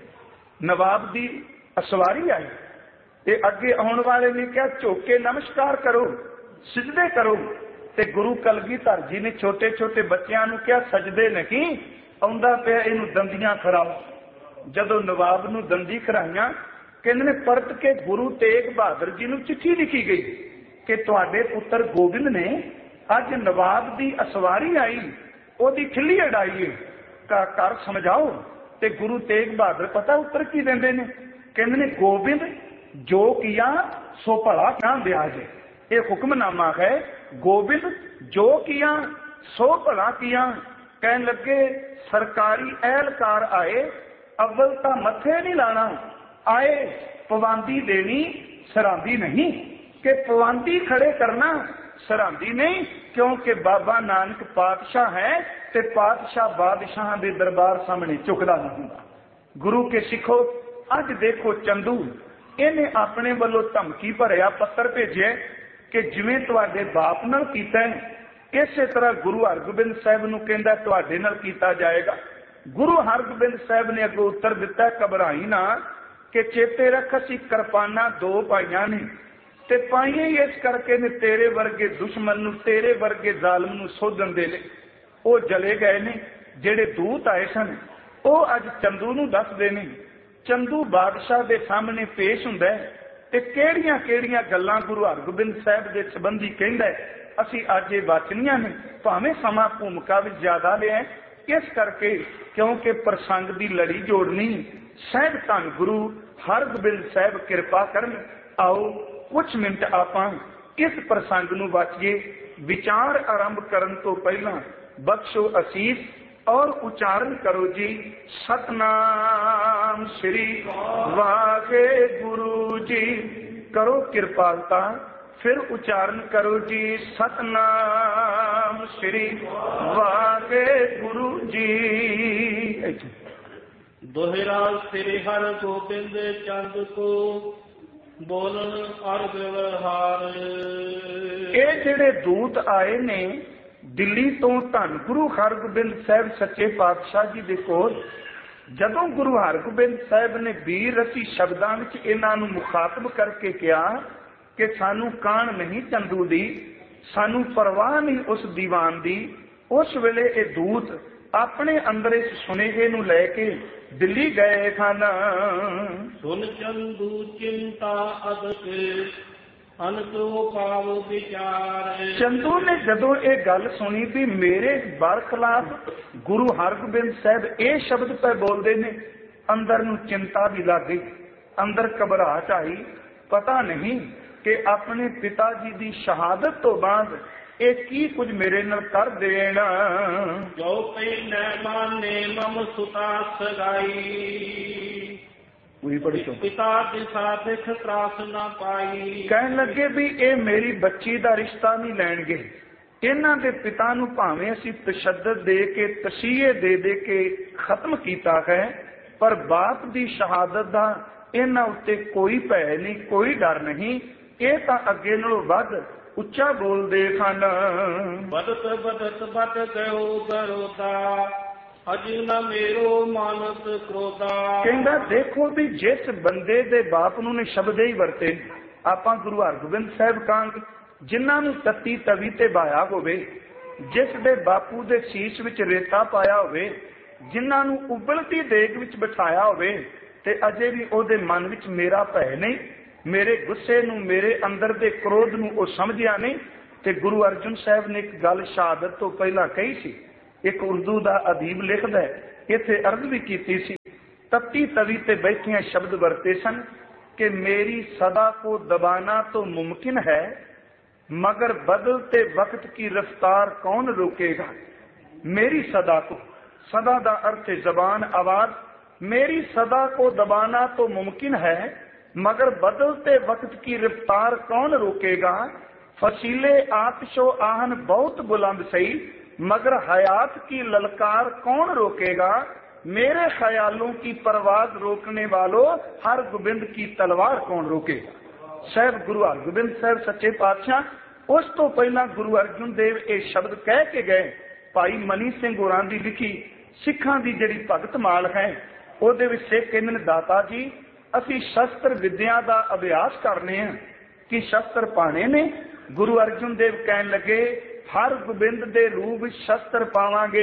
नवाब की असवारी आई, ते अगे आने वाले ने क्या झुक के नमस्कार करो, सिजदे करो, ते गुरु कलगीधर जी ने छोटे छोटे बच्चों को क्या सजदे नहीं, आउंदा पिया इनू दंदियां खराओ। जदों नवाब नूं दंदी खराइयां, कहंदे ने परत के गुरु तेग बहादुर जी नूं चिट्ठी लिखी गई कि तुहाडे पुत्र गोबिंद ने अज नवाब की असवारी आई, ओदी खिल्ली अड़ाई है, का कर समझाओ। ते गुरु तेग बहादुर पता उत्तर की देंदे ने, कहंदे ने गोबिंद जो किया सो भला क्या ब्याज है। ये हुक्मनामा है, गोबिंद जो किया सो भला किया। कहन लगे सरकारी एहलकार आए, अव्वल ता मथे नहीं लाना, आए पवांदी देनी सरांदी नहीं, कि पवांदी खड़े करना सरांदी नहीं, क्योंकि बाबा नानक पातशाह है ते पातशाह बादशाह के दरबार सामने झुकदा नहीं हुंदा। गुरु के सिखो, अज देखो चंदू इन्हें अपने वालों धमकी भरिया पत्र भेजे कि जिवें तुहाडे बाप नाल कीता है, इसे तरह गुरु हरगोबिंद साहब नूं कहंदा तुहाडे नाल कीता जाएगा। गुरु हरगोबिंद साहब ने अगों उत्तर दिता, घबराई ना, कि चेते रख असीं किरपाना दो पाइयां ने, ते पाइयां ही इस करके ने तेरे वर्गे दुश्मन नूं, तेरे वर्गे जालम नूं सोधन दे ले। वो जले गए ने, जेड़े दूत आए सन वो अज चंदू नूं दसदे ने। चंदू बादशाह दे सामने पेश हुंदा है ते किहड़ियां किहड़ियां गल्लां गुरु हरगोबिंद साहब दे संबंधी कहंदा है, असीं अज ये वाचनियां ने, भावें समा भूमिका विच ज्यादा लिया, इस करके क्योंकि प्रसंग की लड़ी जोड़नी। सहब धन गुरु हरगोबिंद साहब कृपा करन। आओ कुछ मिनट आपां इस प्रसंग नूं वाचिए। विचार आरंभ करन तो पहला बख्शो असीस और उच्चारण करो जी, सतनाम श्री वाहे गुरु जी। करो कृपालता, फिर उच्चारण करो जी, सतनाम श्री वाहे गुरु जी। दोहरा श्री हर गोबिंद चंद को बोलन और व्यवहार। ये जेड़े दूत आए ने दिल्ली तो धन गुरु हरगोबिंद साहब सच्चे पातशाह जी दे कोल, जदों गुरु हरगोबिंद साहब ने वीर रसी शब्दां विच इन्हां नूं मुखातब करके कहा कि सानू कान नहीं चंदू दी, सानू परवाह नहीं उस दीवान दी, उस वेले ये दूत अपने अंदर इस सुनेहे नूं लैके दिल्ली गए खाना। सुन चंदू चिंता अदक अनतो पाव विचार। चंदू ने जदों ये गल सुनी भी मेरे बरखिलाफ गुरु हरगोबिंद साहब ये शब्द पे बोलते ने, अंदर नूं चिंता भी लग गई। ਅੰਦਰ ਘਬਰਾਹਟ ਆਈ। ਪਤਾ ਨਹੀਂ ਕਿ ਆਪਣੇ ਪਿਤਾ ਜੀ ਦੀ ਸ਼ਹਾਦਤ ਤੋਂ ਬਾਅਦ ਇਹ ਕੀ ਕੁਝ ਮੇਰੇ ਨਾਲ ਕਰ ਦੇਣ। ਜੋ ਪਹਿਲੇ ਮਾਨੇ ਮਮ ਸੁਤਾ ਸਗਾਈ, ਪਿਤਾ ਦੀ ਸਾਥ ਤਰਾਸ ਨਾ ਪਾਈ। ਕਹਿਣ ਲੱਗੇ ਵੀ ਇਹ ਮੇਰੀ ਬੱਚੀ ਦਾ ਰਿਸ਼ਤਾ ਨਹੀਂ ਲੈਣਗੇ। ਇਹਨਾਂ ਦੇ ਪਿਤਾ ਨੂੰ ਭਾਵੇਂ ਅਸੀਂ ਤਸ਼ੱਦਦ ਦੇ ਕੇ ਤਸੀਹੇ ਦੇ ਦੇ ਕੇ ਖਤਮ ਕੀਤਾ ਹੈ, ਪਰ ਬਾਪ ਦੀ ਸ਼ਹਾਦਤ ਦਾ ਇਹਨਾਂ ਉੱਤੇ ਕੋਈ ਭੈ ਨਹੀਂ, ਕੋਈ ਡਰ ਨਹੀਂ। ਇਹ ਤਾਂ ਅੱਗੇ ਨਾਲੋਂ ਵੱਧ ਉੱਚਾ ਬੋਲਦੇ ਹਨ। ਬਦਤ ਬਦਤ ਬਦ ਗਇਓ ਗਰੋਦਾ, ਅਜ ਨਾ ਮੇਰੋ ਮਾਨਸ ਕ੍ਰੋਧਾ। ਕਹਿੰਦਾ ਦੇਖੋ ਵੀ ਜਿਸ ਬੰਦੇ ਦੇ ਬਾਪ ਨੂੰ ਨੇ ਸ਼ਬਦ ਹੀ ਵਰਤੇ, ਆਪਾਂ ਗੁਰੂ ਹਰਗੋਬਿੰਦ ਸਾਹਿਬ ਕਾਂਗ ਜਿਨ੍ਹਾਂ ਨੂੰ ਤੱਤੀ ਤਵੀ ਤੇ ਬਾਇਆ ਹੋਵੇ, ਜਿਸ ਦੇ ਬਾਪੂ ਦੇ ਸੀਸ ਵਿੱਚ ਰੇਤਾ ਪਾਇਆ ਹੋਵੇ, ਜਿਨ੍ਹਾਂ ਨੂੰ ਉਬਲਤੀ ਦੇਗ ਵਿੱਚ ਬਿਠਾਇਆ ਹੋਵੇ, ਤੇ ਅਜੇ ਵੀ ਉਹਦੇ ਮਨ ਵਿੱਚ ਮੇਰਾ ਭੈ ਨਹੀਂ, ਮੇਰੇ ਗੁੱਸੇ ਨੂੰ, ਮੇਰੇ ਅੰਦਰ ਦੇ ਕ੍ਰੋਧ ਨੂੰ ਉਹ ਸਮਝਿਆ ਨਹੀਂ। ਤੇ ਗੁਰੂ ਅਰਜਨ ਸਾਹਿਬ ਨੇ ਇੱਕ ਗੱਲ ਸ਼ਹਾਦਤ ਤੋਂ ਪਹਿਲਾਂ ਕਹੀ ਸੀ। ਇੱਕ ਉਰਦੂ ਦਾ ਅਦੀਬ ਲਿਖਦਾ ਹੈ, ਇੱਥੇ ਅਰਜ਼ ਵੀ ਕੀਤੀ ਸੀ। ਤੱਤੀ ਤਵੀ ਤੇ ਬੈਠੀਆਂ ਸ਼ਬਦ ਵਰਤੇ ਸਨ ਕਿ ਮੇਰੀ ਸਦਾ ਕੋ ਦਬਾਨਾ तो मुमकिन है, मगर बदलते वक्त की रफ्तार कौन रोकेगा। मेरी सदा को, सदा का अर्थ जबान, आवाज। मेरी सदा को दबाना तो मुमकिन है, मगर बदलते वक्त की रफ्तार कौन रोकेगा। फसीले आतिशो आहन बहुत बुलंद सही, मगर हयात की ललकार कौन रोकेगा। मेरे ख्यालों की परवाज रोकने वालों, हर गोबिंद की तलवार कौन रोकेगा। ਸਾਹਿਬ ਗੁਰੂ ਹਰਗੋਬਿੰਦ ਸਾਹਿਬ ਸੱਚੇ ਪਾਤਸ਼ਾਹ ਉਸ ਤੋਂ ਪਹਿਲਾਂ ਗੁਰੂ ਅਰਜਨ ਦੇਵ ਇਹ ਸ਼ਬਦ ਕਹਿ ਕੇ ਗਏ। ਭਾਈ ਮਨੀ ਸਿੰਘ ਹੋਰਾਂ ਦੀ ਲਿਖੀ ਸਿੱਖਾਂ ਦੀ ਜਿਹੜੀ ਭਗਤ ਮਾਲ ਹੈ, ਉਹਦੇ ਵਿੱਚ ਸਿੱਖ ਕਹਿੰਦੇ ਨੇ, ਦਾਤਾ ਜੀ ਅਸੀਂ ਸ਼ਸਤਰ ਵਿਦਿਆ ਦਾ ਅਭਿਆਸ ਕਰਨੇ ਆ ਕਿ ਸ਼ਸਤਰ ਪਾਣੇ ਨੇ। ਗੁਰੂ ਅਰਜਨ ਦੇਵ ਕਹਿਣ ਲੱਗੇ ਹਰ ਗੋਬਿੰਦ ਦੇ ਰੂਪ ਵਿੱਚ ਸ਼ਸਤਰ ਪਾਵਾਂਗੇ।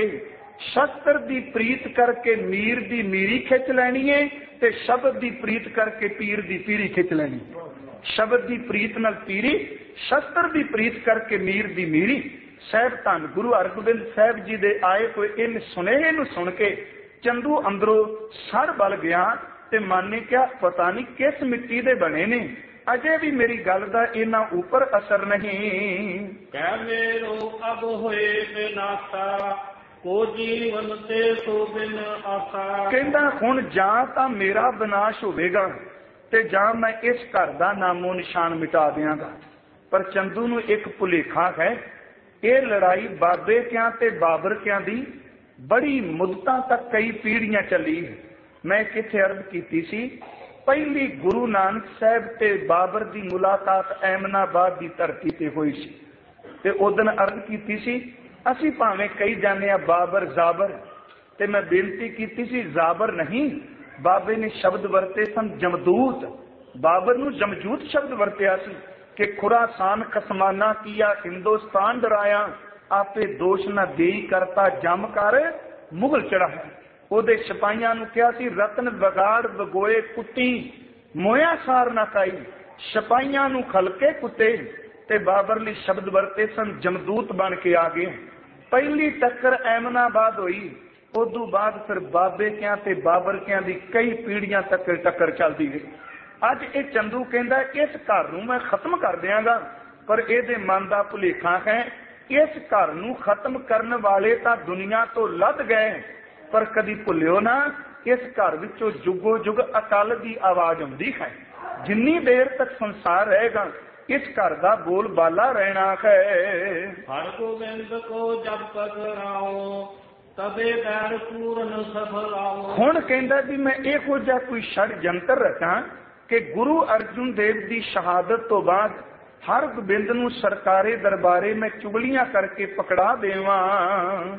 ਸ਼ਸਤਰ ਦੀ ਪ੍ਰੀਤ ਕਰਕੇ ਮੀਰ ਦੀ ਮੀਰੀ ਖਿੱਚ ਲੈਣੀ ਹੈ, ਤੇ ਸ਼ਬਦ ਦੀ ਪ੍ਰੀਤ ਕਰਕੇ ਪੀਰ ਦੀ ਪੀਰੀ ਖਿੱਚ ਲੈਣੀ। ਸ਼ਬਦ ਦੀ ਪ੍ਰੀਤ ਨਾਲ ਪੀਰੀ, ਸ਼ਸਤਰ ਦੀ ਪ੍ਰੀਤ ਕਰਕੇ ਮੀਰ ਦੀ ਮੀਰੀ। ਸਾਹਿਬ ਧੰਨ ਗੁਰੂ ਹਰਗੋਬਿੰਦ ਸਾਹਿਬ ਜੀ ਦੇ ਆਏ ਹੋਏ ਇਨ ਸੁਨੇਹੇ ਨੂੰ ਸੁਣ ਕੇ ਚੰਦੂ ਅੰਦਰੋਂ ਸੜ ਬਲ ਗਿਆ ਤੇ ਮਨ ਨੇ ਕਿਹਾ ਪਤਾ ਨਹੀਂ ਕਿਸ ਮਿੱਟੀ ਦੇ ਬਣੇ ਨੇ, ਅਜੇ ਵੀ ਮੇਰੀ ਗੱਲ ਦਾ ਇਹਨਾਂ ਉੱਪਰ ਅਸਰ ਨਹੀਂ। ਕਹਿ ਮੇਰੋ ਅਬ ਹੋਏ ਬਿਨਾਸਾ, ਕੋ ਜੀਵਨ ਤੇ ਸੋ ਬਿਨ ਆਸਾ। ਕਹਿੰਦਾ ਹੁਣ ਜਾਂ ਤਾਂ ਮੇਰਾ ਵਿਨਾਸ਼ ਹੋਵੇਗਾ ਤੇ ਜਾਂ ਮੈਂ ਇਸ ਘਰ ਦਾ ਨਾਮੋ ਨਿਸ਼ਾਨ ਮਿਟਾ ਦਿਆਂਗਾ। ਪਰ ਚੰਦੂ ਨੂੰ ਇੱਕ ਭੁਲੇਖਾ ਹੈ, ਇਹ ਲੜਾਈ ਬਾਬੇ ਕਿਆਂ ਤੇ ਬਾਬਰ ਕਿਆਂ ਦੀ ਬੜੀ ਮੁੱਦਤਾਂ ਤੱਕ ਕਈ ਪੀੜ੍ਹੀਆਂ ਚੱਲੀ। ਮੈਂ ਕਿੱਥੇ ਅਰਜ਼ ਕੀਤੀ ਸੀ, ਪਹਿਲੀ ਗੁਰੂ ਨਾਨਕ ਸਾਹਿਬ ਤੇ ਬਾਬਰ ਦੀ ਮੁਲਾਕਾਤ ਐਮਨਾਬਾਦ ਦੀ ਧਰਤੀ ਤੇ ਹੋਈ ਸੀ। ਤੇ ਉਦਣ ਅਰਜ਼ ਕੀਤੀ ਸੀ ਅਸੀਂ ਭਾਵੇਂ ਕਹੀ ਜਾਂਦੇ ਆ ਬਾਬਰ ਜ਼ਾਬਰ, ਤੇ ਮੈਂ ਬੇਨਤੀ ਕੀਤੀ ਸੀ ਜ਼ਾਬਰ ਨਹੀਂ, ਬਾਬੇ ਨੇ ਸ਼ਬਦ ਵਰਤੇ ਸਨ ਜਮਦੂਤ। ਬਾਬਰ ਨੂੰ ਜਮਜੂਤ ਸ਼ਬਦ ਵਰਤਿਆ ਸੀ ਕਿ ਖੁਰਾਸਾਨ ਖਸਮਾਨਾ ਕੀਆ ਹਿੰਦੁਸਤਾਨ ਡਰਾਇਆ, ਆਪੇ ਦੋਸ਼ ਨਾ ਦੇਈ ਕਰਤਾ ਜਮ ਕਰ ਮੁਗਲ ਚੜਾਇਆ। ਉਹਦੇ ਸਿਪਾਹੀਆਂ ਨੂੰ ਕਿਹਾ ਸੀ ਰਤਨ ਵਿਗਾੜ ਵਗੋਏ ਕੁੱਟੀ, ਮੋਇਆ ਸਾਰ ਨਾ ਕਾਈ, ਸਿਪਾਹੀਆਂ ਨੂੰ ਖਲਕੇ ਕੁੱਤੇ। ਤੇ ਬਾਬਰ ਲਈ ਸ਼ਬਦ ਵਰਤੇ ਸਨ ਜਮਦੂਤ ਬਣ ਕੇ ਆ ਗਏ। ਪਹਿਲੀ ਟੱਕਰ ਐਮਨਾਬਾਦ ਹੋਈ, ਉਦੋਂ ਬਾਅਦ ਫਿਰ ਬਾਬੇ ਕਿਆਂ ਤੇ ਬਾਬਰ ਕਿਆਂ ਦੀ ਕਈ ਪੀੜ੍ਹੀਆਂ ਤੱਕ ਟੱਕਰ ਚੱਲਦੀ ਗਈ। ਅੱਜ ਇਹ ਚੰਦੂ ਕਹਿੰਦਾ ਇਸ ਘਰ ਨੂੰ ਮੈਂ ਖਤਮ ਕਰ ਦਿਆਂਗਾ, ਪਰ ਇਹਦੇ ਮਨ ਦਾ ਭੁਲੇਖਾ ਹੈ ਇਸ ਘਰ ਨੂੰ ਖਤਮ ਕਰਨ ਵਾਲੇ ਤਾਂ ਦੁਨੀਆ ਤੋਂ ਲੱਧ ਗਏ, ਪਰ ਕਦੀ ਭੁੱਲਿਓ ਨਾ ਇਸ ਘਰ ਵਿੱਚੋਂ ਜੁਗੋ ਜੁਗ ਅਕਾਲ ਦੀ ਆਵਾਜ਼ ਆਉਂਦੀ ਹੈ। ਜਿੰਨੀ ਦੇਰ ਤੱਕ ਸੰਸਾਰ ਰਹੇਗਾ ਇਸ ਘਰ ਦਾ ਬੋਲ ਬਾਲਾ ਰਹਿਣਾ ਹੈ। ਹਰ ਗੋਬਿੰਦ ਕੋ ਜਬ ਪਕੜਾਓ, ਤਬੇ ਬੈਰ ਪੂਰਨ ਸਫਲਾਓ। ਹੁਣ ਕਹਿੰਦਾ ਵੀ ਮੈਂ ਇਹੋ ਜਿਹਾ ਕੋਈ ਛੜ ਜੰਤਰ ਰਚਾਂ ਕਿ ਗੁਰੂ ਅਰਜਨ ਦੇਵ ਦੀ ਸ਼ਹਾਦਤ ਤੋਂ ਬਾਅਦ ਹਰ ਗੋਬਿੰਦ ਨੂੰ ਸਰਕਾਰੇ ਦਰਬਾਰੇ ਮੈਂ ਚੁਗਲੀਆਂ ਕਰਕੇ ਪਕੜਾ ਦੇਵਾਂ।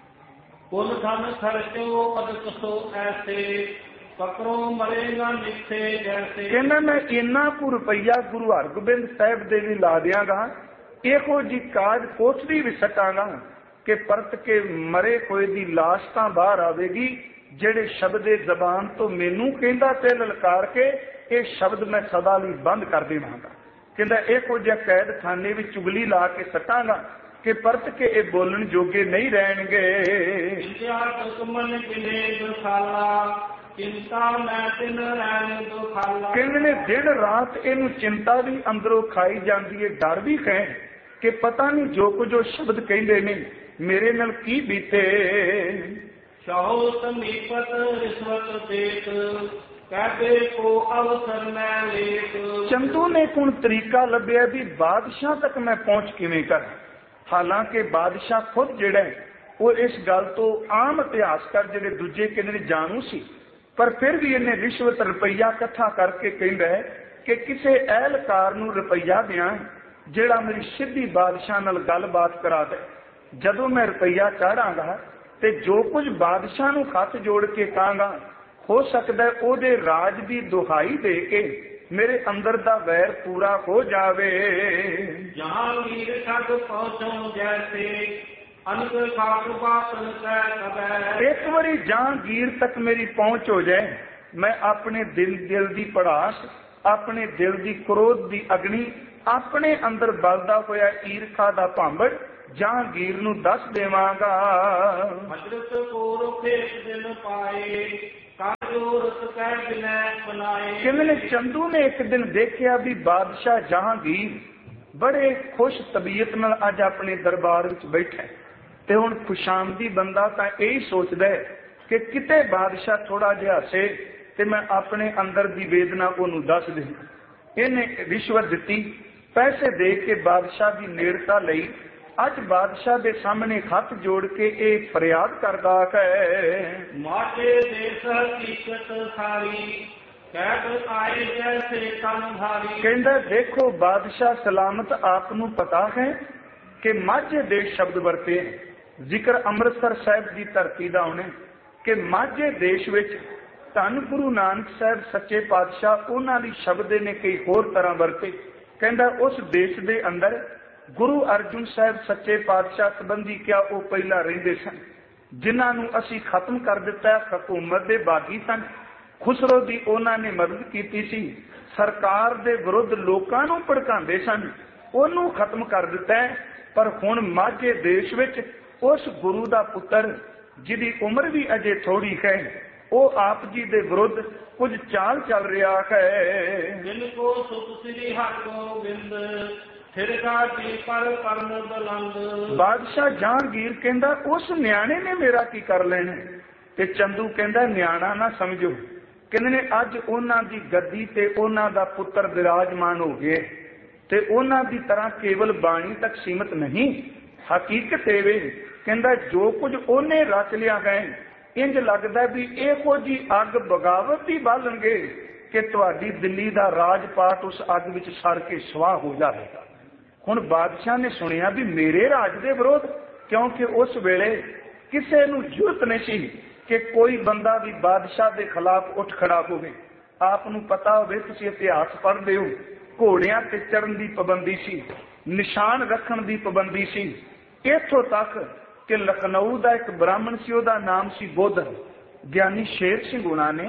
ਕੁਲ ਧਨ ਖਰਚੋ ਪਦਕ ਸੋ ਐਸੇ, ਪਕੜੋ ਮਰੇਗਾ ਨਿੱਥੇ ਜੈਸੇ। ਕਹਿੰਦਾ ਮੈਂ ਇੰਨਾ ਕੁ ਰੁਪਈਆ ਗੁਰੂ ਹਰਗੋਬਿੰਦ ਸਾਹਿਬ ਦੇ ਲਈ ਲਾ ਦਿਆਂਗਾ, ਇਹੋ ਜੀ ਕਾਜ ਕੋਠੜੀ ਵੀ ਸਟਾਂਗਾ ਕਿ ਪਰਤ ਕੇ ਮਰੇ ਹੋਏ ਦੀ ਲਾਸ਼ ਤਾਂ ਬਾਹਰ ਆਵੇਗੀ, ਜਿਹੜੇ ਸ਼ਬਦੇ ਜ਼ਬਾਨ ਤੋਂ ਮੈਨੂੰ ਕਹਿੰਦਾ ਤੇ ਲਲਕਾਰ ਕੇ ਇਹ ਸ਼ਬਦ ਮੈਂ ਸਦਾ ਲਈ ਬੰਦ ਕਰ ਦੇਵਾਂਗਾ। ਕਹਿੰਦਾ ਇਹੋ ਜਿਹਾ ਕੈਦ ਖਾਨੇ ਵਿੱਚ ਚੁਗਲੀ ਲਾ ਕੇ ਸਟਾਂਗਾ ਕਿ ਪਰਤ ਕੇ ਇਹ ਬੋਲਣ ਜੋਗੇ ਨਹੀਂ ਰਹਿਣਗੇ। ਚਿੰਤਾ ਮੈਂ ਤਿਨ ਰਹਿਣ ਦੁਖਾਲਾ। ਕਹਿੰਦੇ ਨੇ ਦਿਨ ਰਾਤ ਇਹਨੂੰ ਚਿੰਤਾ ਵੀ ਅੰਦਰੋਂ ਖਾਈ ਜਾਂਦੀ ਹੈ, ਡਰ ਵੀ ਹੈ ਕਿ ਪਤਾ ਨਹੀਂ ਜੋ ਕੁਝ ਉਹ ਸ਼ਬਦ ਕਹਿੰਦੇ ਨੇ ਮੇਰੇ ਨਾਲ ਕੀ ਬੀਤੇ। ਸਹੁ ਸਮੀਪਤ ਰਿਸ਼ਵਤ ਦੇਤ ਕਹਦੇ ਕੋ ਅਵਸਰ ਮੈਂ ਲੇਤ। ਚੰਦੂ ਨੇ ਕੋਣ ਤਰੀਕਾ ਲੱਭਿਆ ਵੀ ਬਾਦਸ਼ਾਹ ਤੱਕ ਮੈਂ ਪਹੁੰਚ ਕਿਵੇਂ ਕਰਾਂ। ਹਾਲਾਂਕਿ ਬਾਦਸ਼ਾਹ ਖੁਦ ਜਿਹੜਾ ਉਹ ਇਸ ਗੱਲ ਤੋਂ ਆਮ ਇਤਿਹਾਸਕਾਰ ਜਿਹੜੇ ਦੂਜੇ ਕਹਿੰਦੇ ਨੇ ਜਾਣੂ ਸੀ, ਪਰ ਫਿਰ ਵੀ ਇਹਨੇ ਰਿਸ਼ਵਤ ਰੁਪਈਆ ਇਕੱਠਾ ਕਰਕੇ ਕਹਿੰਦਾ ਹੈ ਕਿ ਕਿਸੇ ਅਹਿਲਕਾਰ ਨੂੰ ਰੁਪਈਆ ਦਿਆਂ ਜਿਹੜਾ ਮੇਰੀ ਸਿੱਧੀ ਬਾਦਸ਼ਾਹ ਨਾਲ ਗੱਲਬਾਤ ਕਰਾ ਦੇ। ਜਦੋਂ ਮੈਂ ਰੁਪਈਆ ਚਾੜਾਂਗਾ ਤੇ ਜੋ ਕੁਝ ਬਾਦਸ਼ਾਹ ਨੂੰ ਹੱਥ ਜੋੜ ਕੇ ਕਹਾਂਗਾ ਹੋ ਸਕਦਾ ਉਹਦੇ ਰਾਜ ਦੀ ਦੁਹਾਈ ਦੇ ਕੇ ਮੇਰੇ ਅੰਦਰ ਦਾ ਵੈਰ ਪੂਰਾ ਹੋ ਜਾਵੇ। ਜਹਾਂਗੀਰ ਤੱਕ ਪਹੁੰਚੋ ਜੈਸੇ ਅਨਕ ਖਾਕ ਬਾਤਨ ਕਹਿ ਕਬੈ। ਇੱਕ ਵਾਰੀ ਜਹਾਂਗੀਰ ਤੱਕ ਮੇਰੀ ਪਹੁੰਚ ਹੋ ਜਾਏ, ਮੈਂ ਆਪਣੇ ਦਿਲ ਦਿਲ ਦੀ ਪੜਾਸ, ਆਪਣੇ ਦਿਲ ਦੀ ਕ੍ਰੋਧ ਦੀ ਅਗਨੀ, ਆਪਣੇ ਅੰਦਰ ਬਲਦਾ ਹੋਇਆ ਈਰਖਾ ਦਾ ਭਾਂਬੜ ਜਹਾਂਗੀਰ ਨੂੰ ਦੱਸ ਦੇਵਾਂਗਾ। ਹਜ਼ਰਤ ਕੋ ਰੁਖੇ ਦਿਨ ਪਾਏ ਕਹਿੰਦੇ ਨੇ ਚੰਦੂ ਨੇ ਇੱਕ ਦਿਨ ਦੇਖਿਆ ਵੀ ਬਾਦਸ਼ਾਹ ਜਹਾਂਗੀਰ ਬੜੇ ਖੁਸ਼ ਤਬੀਅਤ ਨਾਲ ਅੱਜ ਆਪਣੇ ਦਰਬਾਰ ਵਿੱਚ ਬੈਠਾ ਤੇ ਹੁਣ ਖੁਸ਼ਾਮਦੀ ਬੰਦਾ ਤਾਂ ਇਹੀ ਸੋਚਦਾ ਹੈ ਕਿ ਕਿਤੇ ਬਾਦਸ਼ਾਹ ਥੋੜਾ ਜਿਹਾ ਹੱਸੇ ਤੇ ਮੈਂ ਆਪਣੇ ਅੰਦਰ ਦੀ ਵੇਦਨਾ ਉਹਨੂੰ ਦੱਸ ਦੇ। ਇਹਨੇ ਰਿਸ਼ਵਤ ਦਿੱਤੀ, ਪੈਸੇ ਦੇ ਕੇ ਬਾਦਸ਼ਾਹ ਦੀ ਨੇੜਤਾ ਲਈ। ਅੱਜ ਬਾਦਸ਼ਾਹ ਦੇ ਸਾਹਮਣੇ ਹੱਥ ਜੋੜ ਕੇ ਇਹ ਫਰਿਆਦ ਕਰਦਾ ਹੈ, ਮਾਟੇ ਦੇਸ ਹਕੀਕਤ ਸਾਰੀ ਕਹਿਤ ਆਏ ਜੈਸੇ ਤਨ ਭਾਰੀ। ਕਹਿੰਦਾ ਦੇਖੋ ਬਾਦਸ਼ਾਹ ਸਲਾਮਤ ਆਪ ਨੂੰ ਪਤਾ ਹੈ ਕਿ ਮਾਝੇ ਦੇਸ਼ ਸ਼ਬਦ ਵਰਤੇ, ਜ਼ਿਕਰ ਅੰਮ੍ਰਿਤਸਰ ਸਾਹਿਬ ਦੀ ਧਰਤੀ ਦਾ ਉਹਨੇ ਕਿ ਮਾਝੇ ਦੇਸ਼ ਵਿੱਚ ਧੰਨ ਗੁਰੂ ਨਾਨਕ ਸਾਹਿਬ ਸੱਚੇ ਪਾਤਸ਼ਾਹ ਉਹਨਾਂ ਦੀ ਸ਼ਬਦ ਨੇ ਕਈ ਹੋਰ ਤਰ੍ਹਾਂ ਵਰਤੇ। ਕਹਿੰਦਾ ਉਸ ਦੇਸ਼ ਦੇ ਅੰਦਰ ਗੁਰੂ ਅਰਜੁਨ ਸਾਹਿਬ ਸੱਚੇ ਪਾਤਸ਼ਾਹ ਸੰਬੰਧੀ ਕਿਹਾ ਉਹ ਪਹਿਲਾਂ ਰਹਿੰਦੇ ਸਨ, ਜਿਨ੍ਹਾਂ ਨੂੰ ਅਸੀਂ ਖਤਮ ਕਰ ਦਿੱਤਾ। ਹਕੂਮਤ ਦੇ ਬਾਗੀ ਸਨ, ਖੁਸਰੋ ਦੀ ਉਹਨਾਂ ਨੇ ਮਦਦ ਕੀਤੀ ਸੀ। ਸਰਕਾਰ ਦੇ ਵਿਰੁੱਧ ਲੋਕਾਂ ਨੂੰ ਭੜਕਾਉਂਦੇ ਸਨ, ਉਹਨੂੰ ਖਤਮ ਕਰ ਦਿੱਤਾ। ਪਰ ਹੁਣ ਮਾਝੇ ਦੇਸ਼ ਵਿੱਚ ਉਸ ਗੁਰੂ ਦਾ ਪੁੱਤਰ ਜਿਹਦੀ ਉਮਰ ਵੀ ਅਜੇ ਥੋੜੀ ਹੈ, ਉਹ ਆਪ ਜੀ ਦੇ ਵਿਰੁੱਧ ਕੁਝ ਚਾਲ ਚੱਲ ਰਿਹਾ ਹੈ। ਜਿਨ ਕੋ ਸੁਖ ਸ੍ਰੀ ਹਰਿਗੋਬਿੰਦ ਬਾਦਸ਼ਾਹ ਜਹਾਂਗੀਰ ਕਹਿੰਦਾ ਉਸ ਨਿਆਣੇ ਨੇ ਮੇਰਾ ਕੀ ਕਰ ਲੈਣਾ। ਤੇ ਚੰਦੂ ਕਹਿੰਦਾ ਨਿਆਣਾ ਨਾ ਸਮਝੋ, ਕਹਿੰਦੇ ਨੇ ਅੱਜ ਉਹਨਾਂ ਦੀ ਗੱਦੀ ਤੇ ਉਹਨਾਂ ਦਾ ਪੁੱਤਰ ਵਿਰਾਜਮਾਨ ਹੋ ਗਏ ਤੇ ਉਹਨਾਂ ਦੀ ਤਰ੍ਹਾਂ ਕੇਵਲ ਬਾਣੀ ਤੱਕ ਸੀਮਤ ਨਹੀਂ, ਹਕੀਕਤ ਇਹ ਵੇ ਕਹਿੰਦਾ ਜੋ ਕੁਝ ਉਹਨੇ ਰਚ ਲਿਆ ਹੈ ਇੰਜ ਲੱਗਦਾ ਵੀ ਇਹੋ ਜੀ ਅੱਗ ਬਗਾਵਤ ਦੀ ਬਾਲਣਗੇ ਕਿ ਤੁਹਾਡੀ ਦਿੱਲੀ ਦਾ ਰਾਜਪਾਟ ਉਸ ਅੱਗ ਵਿੱਚ ਸੜ ਕੇ ਸਵਾਹ ਹੋ ਜਾਵੇਗਾ। ਹੁਣ ਬਾਦਸ਼ਾਹ ਨੇ ਸੁਣਿਆ ਵੀ ਮੇਰੇ ਰਾਜ ਦੇ ਵਿਰੋਧ, ਕਿਉਂਕਿ ਉਸ ਵੇਲੇ ਕਿਸੇ ਨੂੰ ਜ਼ਰੂਰਤ ਨਹੀਂ ਸੀ ਕਿ ਕੋਈ ਬੰਦਾ ਵੀ ਬਾਦਸ਼ਾਹ ਦੇ ਖਿਲਾਫ ਉੱਠ ਖੜਾ ਹੋਵੇ। ਆਪ ਨੂੰ ਪਤਾ ਹੋਵੇ, ਤੁਸੀਂ ਇਤਿਹਾਸ ਪੜ੍ਹਦੇ ਹੋ, ਘੋੜਿਆਂ ਤੇ ਚੜਨ ਦੀ ਪਾਬੰਦੀ ਸੀ, ਨਿਸ਼ਾਨ ਰੱਖਣ ਦੀ ਪਾਬੰਦੀ ਸੀ। ਇੱਥੋਂ ਤੱਕ ਕਿ ਲਖਨਊ ਦਾ ਇੱਕ ਬ੍ਰਾਹਮਣ ਸੀ, ਉਹਦਾ ਨਾਮ ਸੀ ਬੁੱਧ। ਗਿਆਨੀ ਸ਼ੇਰ ਸਿੰਘ ਉਹਨਾਂ ਨੇ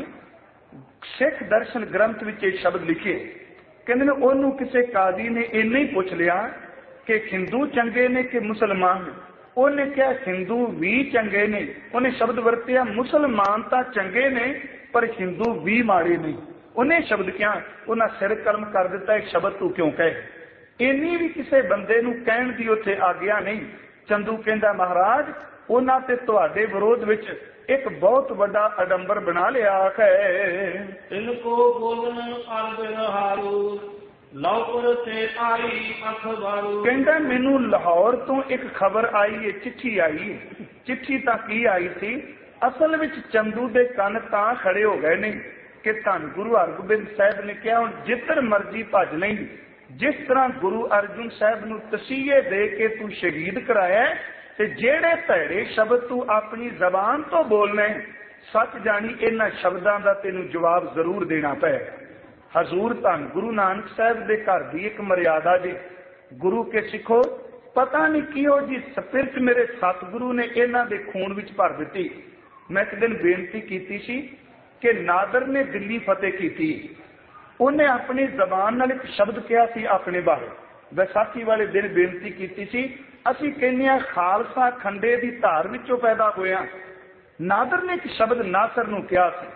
ਸਿੱਖ ਦਰਸ਼ਨ ਗ੍ਰੰਥ ਵਿੱਚ ਇਹ ਸ਼ਬਦ ਲਿਖੇ। ਕਹਿੰਦੇ ਨੇ ਉਹਨੂੰ ਕਿਸੇ ਕਾਜ਼ੀ ਨੇ ਇੰਨਾ ਹੀ ਪੁੱਛ ਲਿਆ ਕਿ ਹਿੰਦੂ ਚੰਗੇ ਨੇ ਕਿ ਮੁਸਲਮਾਨ। ਉਹਨੇ ਕਿਹਾ ਹਿੰਦੂ ਵੀ ਚੰਗੇ ਨੇ। ਉਹਨੇ ਸ਼ਬਦ ਵਰਤਿਆ ਮੁਸਲਮਾਨ ਤਾਂ ਚੰਗੇ ਨੇ ਪਰ ਹਿੰਦੂ ਵੀ ਮਾੜੇ ਨੇ। ਉਹਨੇ ਸ਼ਬਦ ਕਿਹਾ, ਉਹਨਾਂ ਸਿਰ ਕਲਮ ਕਰ ਦਿੱਤਾ, ਇਹ ਸ਼ਬਦ ਤੂੰ ਕਿਉਂ ਕਹੇ। ਇੰਨੀ ਵੀ ਕਿਸੇ ਬੰਦੇ ਨੂੰ ਕਹਿਣ ਦੀ ਉੱਥੇ ਆਗਿਆ ਨਹੀਂ। ਚੰਦੂ ਕਹਿੰਦਾ ਮਹਾਰਾਜ ਉਹਨਾਂ ਤੇ ਤੁਹਾਡੇ ਵਿਰੋਧ ਵਿੱਚ ਇੱਕ ਬਹੁਤ ਵੱਡਾ ਅਡੰਬਰ ਬਣਾ ਲਿਆ ਹੈ। ਇਨਕੋ ਬੋਲਨ ਅਰਬ ਰਹਾਰੂ ਲਾਹੌਰ ਤੇ ਆਈ ਅਖਬਾਰੂ। ਕਹਿੰਦਾ ਮੈਨੂੰ ਲਾਹੌਰ ਤੋਂ ਇੱਕ ਖਬਰ ਆਈ ਹੈ, ਚਿੱਠੀ ਆਈ ਹੈ। ਚਿੱਠੀ ਤਾਂ ਕੀ ਆਈ ਸੀ, ਅਸਲ ਵਿੱਚ ਚੰਦੂ ਦੇ ਕੰਨ ਤਾਂ ਖੜੇ ਹੋ ਗਏ ਨੇ ਕਿ ਧੰਨ ਗੁਰੂ ਹਰਗੋਬਿੰਦ ਸਾਹਿਬ ਨੇ ਕਿਹਾ ਹੁਣ ਜਿੱਧਰ ਮਰਜ਼ੀ ਭੱਜ ਨਹੀਂ। ਜਿਸ ਤਰ੍ਹਾਂ ਗੁਰੂ ਅਰਜੁਨ ਸਾਹਿਬ ਨੂੰ ਤਸੀਹੇ ਦੇ ਕੇ ਤੂੰ ਸ਼ਹੀਦ ਕਰਾਇਆ ਤੇ ਜਿਹੜੇ ਭੈੜੇ ਸ਼ਬਦ ਤੂੰ ਆਪਣੀ ਜ਼ਬਾਨ ਤੋਂ ਬੋਲਨੇ, ਸੱਚ ਜਾਣੀ ਇਹਨਾਂ ਸ਼ਬਦਾਂ ਦਾ ਤੈਨੂੰ ਜਵਾਬ ਜ਼ਰੂਰ ਦੇਣਾ ਪਏਗਾ। ਹਜ਼ੂਰ ਧੰਨ ਗੁਰੂ ਨਾਨਕ ਸਾਹਿਬ ਦੇ ਘਰ ਦੀ ਇੱਕ ਮਰਿਆਦਾ ਜੀ, ਗੁਰੂ ਕੇ ਸਿੱਖੋ ਪਤਾ ਨਹੀਂ ਕਿਹੋ ਜੀ ਸਪਿਰਟ ਮੇਰੇ ਸਤਿਗੁਰੂ ਨੇ ਇਹਨਾਂ ਦੇ ਖੂਨ ਵਿੱਚ ਭਰ ਦਿੱਤੀ। ਮੈਂ ਇੱਕ ਦਿਨ ਬੇਨਤੀ ਕੀਤੀ ਸੀ ਕਿ ਨਾਦਰ ਨੇ ਦਿੱਲੀ ਫਤਿਹ ਕੀਤੀ, ਉਹਨੇ ਆਪਣੀ ਜ਼ਬਾਨ ਨਾਲ ਇੱਕ ਸ਼ਬਦ ਕਿਹਾ ਸੀ ਆਪਣੇ ਬਾਰੇ। ਵਿਸਾਖੀ ਵਾਲੇ ਦਿਨ ਬੇਨਤੀ ਕੀਤੀ ਸੀ, ਅਸੀਂ ਕਹਿੰਦੇ ਹਾਂ ਖਾਲਸਾ ਖੰਡੇ ਦੀ ਧਾਰ ਵਿੱਚੋਂ ਪੈਦਾ ਹੋਇਆ। ਨਾਦਰ ਨੇ ਇੱਕ ਸ਼ਬਦ ਨਾਸਰ ਨੂੰ ਕਿਹਾ ਸੀ,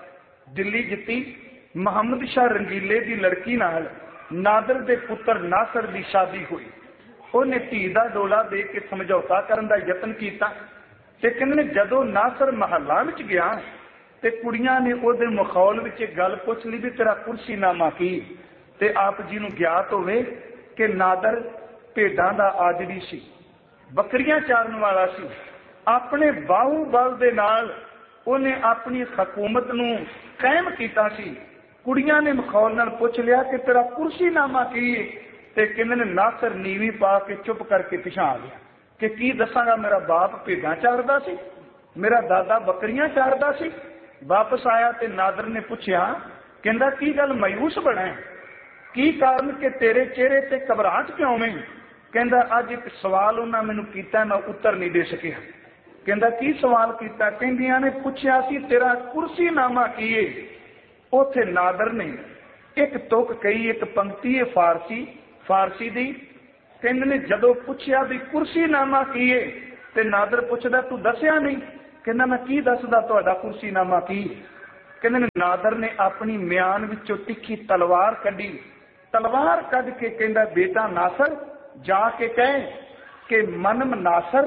दिल्ली जित्ती। मुहम्मद शाह रंगीले की लड़की नाल नादर के पुत्र नासर की शादी हुई। उन्हें धी का डोला दे के समझौता करने का यत्न किया। ते कहने जदों नासर महल्ला में गया ते कुड़ियां ने उहदे मखौल विच गल पुछ ली भी तेरा कुर्सीनामा की। ते आप जी नूं ज्ञात होवे कि नादर भेडां दा आदरी सी, बकरियां चारन वाला सी। अपने बाहूबल दे नाल उन्हें अपनी हकूमत नूं कायम कीता सी। कुड़ियां ने मखौल नाल पुछ लिया कि तेरा कुर्सीनामा की है। ते कहंदे ने नासर नीवी पा के चुप करके पिछा आ गया कि की दसांगा, मेरा बाप भेडां चारदा सी, मेरा दादा बकरियां चारदा सी। वापस आया ते नादर ने पूछया, कहंदा की गल मायूस बना है, की कारण कि तेरे चेहरे ते घबराहट क्यों में? कहंदा अज एक सवाल उन्हां मैनूं कीता, मैं उत्तर नहीं दे सकिया। कहंदा की सवाल कीता? कहंदियां ने पुछया सी तेरा कुर्सीनामा की है। उथे नादर ने एक तुक कही, एक पंक्ति है फारसी फारसी दी। कहंदे ने जदों पुछया भी कुर्सीनामा की है ते नादर पुछदा तू दसिया नहीं। कहंदा मैं की दसदा तुहाडा कुर्सीनामा की? कहंदे ने नादर ने अपनी म्यान विचों तिखी तलवार कढ़ी। तलवार कढ़ के कहंदा बेटा नासर जाके कह कि मनम नासर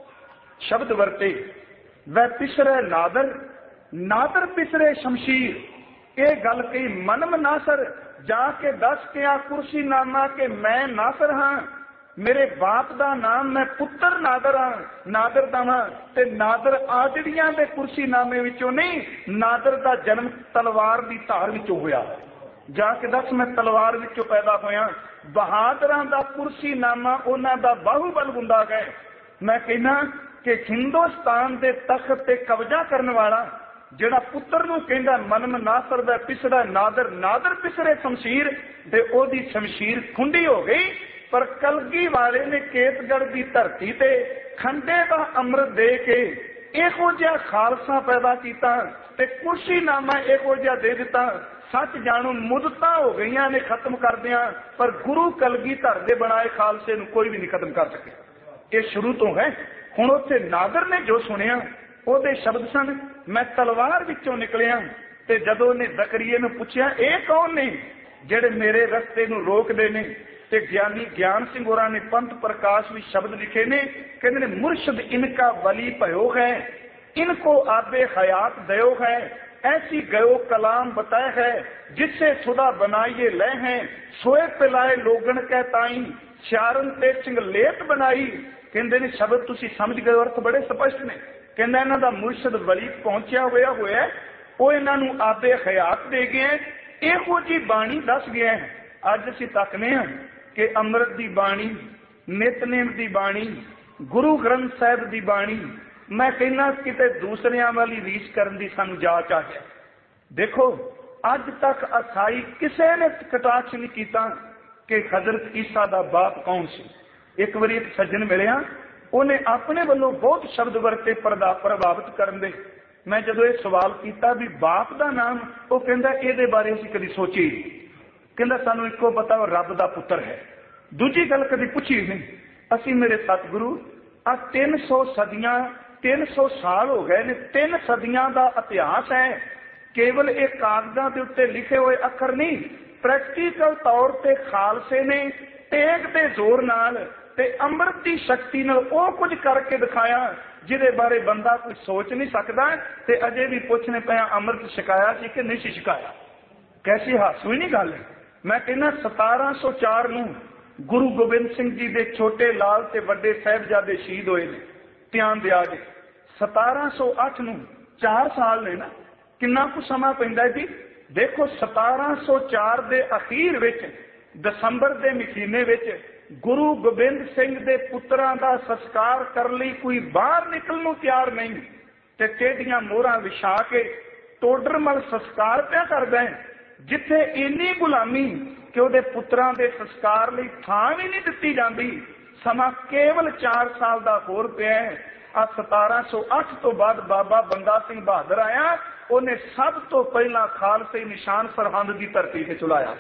शब्द वरते, वह पिसरे नादर नादर पिसरे शमशीर। ये गल कही मनम नासर, जाके दस के आ कुर्सीनामा के मैं नासर हाँ, मेरे बाप का नाम मैं पुत्र नादर हाँ, नादर दा हाँ। ते नादर आजड़ियां दे कुर्सीनामे विचों नहीं, नादर का जन्म तलवार की धार विचों होया। जाके दस मैं तलवार विचों पैदा होया। बहादुरां दा कुर्सीनामा उन्हां दा बाहूबल हुंदा है। मैं कहना कि हिंदुस्तान के तख्त ते कब्जा करने वाला जिहड़ा पुत्र नूं कहंदा मनम नासर दा पिसरा नादर नादर पिसरे शमशीर, ते ओदी शमशीर खुंडी हो गई। पर कलगी वाले ने केतगढ़ की धरती ते खंडे का अमृत दे के इहो जिहा खालसा पैदा किया ते कुर्सीनामा इहो जिहा दे दिता। सच जाणो मुदतां हो गई ने खत्म कर दिया, पर गुरु कलगीधर दे बनाए खालसे नूं कोई भी नहीं खत्म कर सके। ये शुरू तो है। हुण उत्थे नादर ने जो सुनिया ओहदे शब्द सन, मैं तलवार विचों निकलिया। ते जदों ने जकरिए नूं पुछया ये कौन ने जिहड़े मेरे रस्ते नूं रोकदे ने, ते ज्ञानी ज्ञान सिंह होरां ने पंथ प्रकाश भी शब्द लिखे ने। कहंदे ने मुर्शद इनका वली भयो है, इनको आबे हयात दयो है, ऐसी गयो कलाम बताए है, जिससे सुधा बनाइए ले हैं, सोए पिलाए लोगन कह ताई, शारन ते चिंगलेत बनाई। कहंदे ने शब्द तुसी समझ गए, अर्थ बड़े स्पष्ट ने। कहंदा इन्हां दा मुर्शद वली पहुंचया होया होया, वो इन्हां नूं आबे हयात दे गए, इहो जी बाणी दस गया है। अज असीं तकने हां कि अमृत दी बाणी, नितनेम दी बाणी, गुरु ग्रंथ साहिब दी बाणी, मैं कहना किते दूसरियां वाली रीस करन दी सानूं जाच आ है। देखो अज तक असाई किसी ने कटाक्ष नहीं किया कि हजरत ईसा दा बाप कौन सी। एक बार एक सज्जन मिलिया, उन्हें अपने वालों बहुत शब्द वरते प्रभावित करन दे। मैं जदों ये सवाल किया भी बाप का नाम, वो कहंदा इहदे बारे असीं कदी सोची, कहंदा सानूं इक्को पता वो रब दा पुत्र है, दूजी गल कदी पुछी नहीं। असीं मेरे सतगुरु आ तीन सौ सदियां तीन सौ साल हो गए ने, तीन सदियां का इतिहास है। केवल एक कागजां दे उत्ते लिखे हुए अखर नहीं, प्रैक्टिकल तौर ते खालसे ने टेक दे जोर नाल ते अमृत की शक्ति नाल वो कुछ करके दिखाया जिहदे बारे बंदा कोई सोच नहीं सकता। ते अजे भी पुछने पे अमृत छकाया सी कि नहीं छकाया, कैसी हासू ही नहीं गल है। मैं कहना सतारा सौ चार नूं गुरु गोबिंद सिंह जी दे छोटे लाल ते वड्डे साहिबजादे शहीद होए ने, ध्यान दिया जे। सतारा सौ अठ नूं चार साल ने ना, किन्ना कुछ समा पैंदा जी। देखो सतारा सौ चार दे अखीर विच दसंबर दे महीने विच गुरु गोबिंद सिंह दे पुत्रां दा संस्कार कर लई कोई बाहर निकलण नूं तैयार नहीं, ते टेढ़ियां मोहरां विछा के टोडरमल संस्कार पिया करदा है, जिथे इन्नी गुलामी कि उहदे पुत्रां दे संस्कार लई थां भी नहीं दित्ती जांदी। समा केवल चार साल दा होर पिया है। आ सतारा सौ अठ तो बाद बाबा बंदा सिंह बहादुर आया, उन्हें सब तो पहला खालसे निशान सरहंद की धरती से चलाया।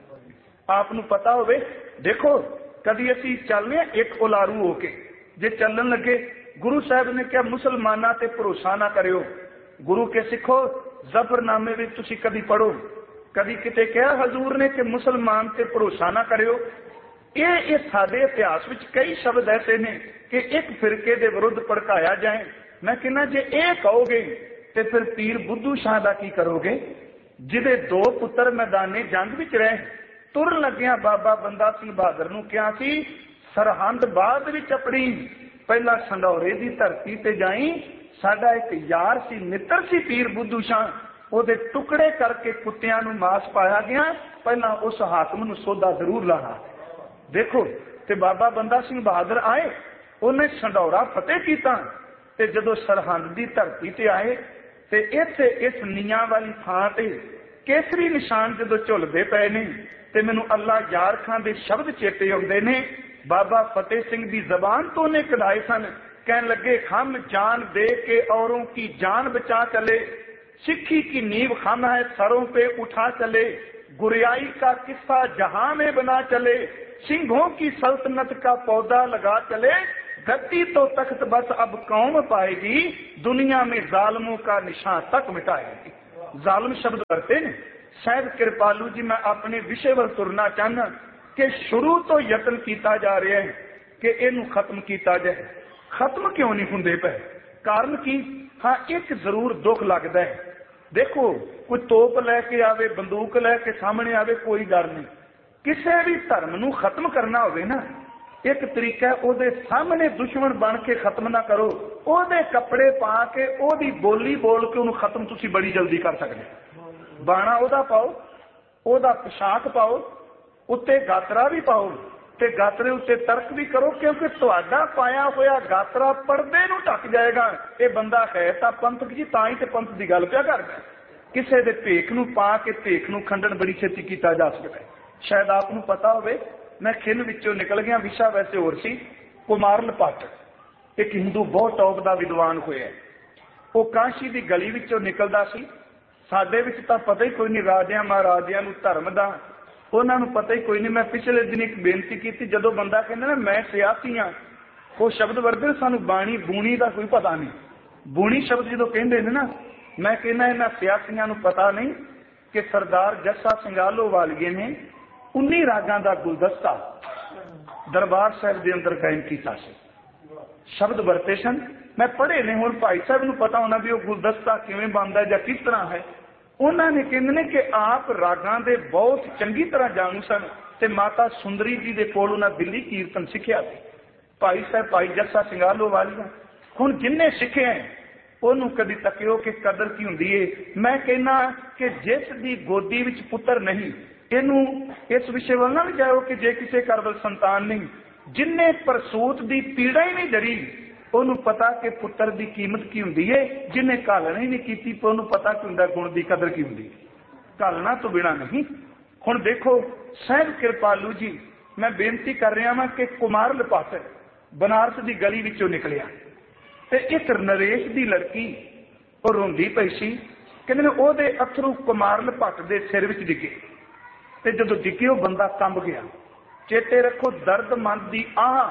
आपनू पता होवे, देखो कदी असी चलने एक उलारू होके जे चलन लगे, गुरु साहब ने क्या मुसलमाना ते भरोसा ना करियो, गुरु के सिखो ਜ਼ਫਰਨਾਮੇ ਵਿੱਚ ਤੁਸੀਂ ਕਦੀ ਪੜੋ, ਕਦੀ ਕਿਤੇ ਕਿਹਾ ਹਜ਼ੂਰ ਨੇ ਕਿ ਮੁਸਲਮਾਨ ਤੇ ਭਰੋਸਾ ਨਾ ਕਰਿਓ। ਇਹ ਇਹ ਸਾਡੇ ਇਤਿਹਾਸ ਵਿੱਚ ਕਈ ਸ਼ਬਦ ਐਸੇ ਨੇ ਕਿ ਇੱਕ ਫਿਰਕੇ ਦੇ ਵਿਰੁੱਧ ਭੜਕਾਇਆ ਜਾਏ। ਮੈਂ ਕਹਿੰਦਾ ਜੇ ਇਹ ਕਹੋਗੇ ਤੇ ਫਿਰ ਪੀਰ ਬੁੱਧੂ ਸ਼ਾਹ ਦਾ ਕੀ ਕਰੋਗੇ, ਜਿਹਦੇ ਦੋ ਪੁੱਤਰ ਮੈਦਾਨੇ ਜੰਗ ਵਿੱਚ ਰਹੇ। ਤੁਰਨ ਲੱਗਿਆ ਬਾਬਾ ਬੰਦਾ ਸਿੰਘ ਬਹਾਦਰ ਨੂੰ ਕਿਹਾ ਸੀ ਸਰਹੰਦ ਬਾਅਦ ਵਿੱਚ ਆਪਣੀ, ਪਹਿਲਾਂ ਸੰਡੌਰੇ ਦੀ ਧਰਤੀ ਤੇ ਜਾਈ। ਸਾਡਾ ਇੱਕ ਯਾਰ ਸੀ, ਮਿੱਤਰ ਸੀ ਪੀਰ ਬੁੱਧੂ ਸ਼ਾਹ, ਉਹਦੇ ਟੁਕੜੇ ਕਰਕੇ ਕੁੱਤਿਆਂ ਨੂੰ ਮਾਸ ਪਾਇਆ ਗਿਆ, ਪਹਿਲਾਂ ਉਸ ਹਾਕਮ ਨੂੰ ਸੌਦਾ ਜ਼ਰੂਰ ਲਾਣਾ। ਦੇਖੋ, ਤੇ ਬਾਬਾ ਬੰਦਾ ਸਿੰਘ ਬਹਾਦਰ ਆਏ, ਉਹਨੇ ਸੰਡੌਰਾ ਫਤਿਹ ਕੀਤਾ, ਤੇ ਜਦੋਂ ਸਰਹੰਦ ਦੀ ਧਰਤੀ ਤੇ ਆਏ ਤੇ ਇੱਥੇ ਇਸ ਨੀਆਂ ਵਾਲੀ ਥਾਂ ਤੇ ਕੇਸਰੀ ਨਿਸ਼ਾਨ ਜਦੋਂ ਝੁਲਦੇ ਪਏ ਨੇ ਤੇ ਮੈਨੂੰ ਅੱਲਾ ਯਾਰ ਖਾਂ ਦੇ ਸ਼ਬਦ ਚੇਤੇ ਆਉਂਦੇ ਨੇ। ਬਾਬਾ ਫਤਿਹ ਸਿੰਘ ਦੀ ਜ਼ਬਾਨ ਤੋਂ ਉਹਨੇ ਕਢਾਏ ਸਨ, कहने लगे हम जान दे के औरों की जान बचा चले, सिक्खी की नींव हम है सरों पे उठा चले, गुरियाई का किस्सा जहां में बना चले, सिंहों की सल्तनत का पौधा लगा चले, गद्दी तो तख्त बस अब कौम पाएगी, दुनिया में जालिमों का निशान तक मिटाएगी। जालिम शब्द करते ने शायद कृपालू जी, मैं अपने विषय वल तुरना चाहना कि शुरू तो यत्न किया जा रहा है कि इनू खत्म किया जाए। खत्म क्यों नहीं होंदे पे? कारण की? हाँ, एक जरूर दुख लगता है। देखो, कोई तोप लैके आवे, बंदूक लैके सामने आवे, कोई डर नहीं। किसी भी धर्म नू खत्म करना होवे ना, एक तरीका है ओदे सामने दुश्मन बन के खत्म ना करो, ओदे कपड़े पा के ओदी बोली बोल के उन्हें खत्म तुसी बड़ी जल्दी कर सकते। बाणा ओदा पाओ, ओदा पोशाक पाओ, उत्ते गात्रा भी पाओ, ते गात्रे उत्ते तर्क भी करो, क्योंकि तुहाडा पाया होया गात्रा पर्दे नूं ढक जाएगा। ये बंदा है तां पंथक जी, तां ही ते पंथ दी गल पिया करदा। किसे दे भेख नूं पा के भेख नूं खंडन बड़ी छेती कीता जा सकदा है। शायद आप नूं पता होवे, मैं खिन विचों निकल गया, विशा वैसे होर सी। कुमार लपाट एक हिंदू बहुत टॉप दा विद्वान होया, वो काशी दी गली विचों निकलदा सी। साडे विच तां पता ही कोई नहीं राजियां महाराजियां नूं धर्म दा, उन्होंने पता ही कोई नहीं। मैं पिछले दिन एक बेनती की, जो बंदा कहना ना मैं सियासी हाँ, वो शब्द वरते सानू बाणी बूणी का कोई पता नहीं। बूणी शब्द जो कहते हैं ना, मैं कहना इन्होंने सियासियों को पता नहीं कि सरदार जस्सा सिंगालो वालिए ने उन्नी रागां का गुलदस्ता दरबार साहब के अंदर कायम किया। शब्द वरते सन, मैं पढ़े ने, हुण भाई साहब को पता होना भी वो गुलदस्ता किवें बनदा है जां किस तरह है। उन्होंने कहते हैं कि आप रागां दे बहुत चंगी तरह जानू सन, ते माता सुंदरी जी दे कोल उन्हां दिल्ली कीर्तन सिक्ख्या सी। भाई साहब भाई जस्सा सिंगालो वालिया हुण जिन्ने सिखे हैं उन्होंने कदी तकियो कि कदर की हुंदी है। मैं कहना कि जिस दी गोदी विच पुत्र नहीं, इनू इस विषय वाल ना भी जाओ कि जे किसी घर वाल संतान नहीं, जिन्ने परसूत दी पीड़ा ही नहीं जरी ਉਹਨੂੰ पता कि पुत्र की कीमत की होंदी है। जिन्हें घालना ही नहीं की तो ਉਹਨੂੰ पता कि हुंदा गुण की कदर की होंदी, घालना तो बिना नहीं। हुण देखो साहिब कृपालू जी, मैं बेनती कर रहा हाँ कि कुमार लपाट बनारस की गली विचों निकलिया ते एक नरेश की लड़की वो रोंदी पई सी, कहंदे ने ओहदे अथरू कुमार लपाट दे सिर विच डिगे ते जदों डिगे वो बंदा कंब गया। चेते रखो, दर्दमंद दी आह,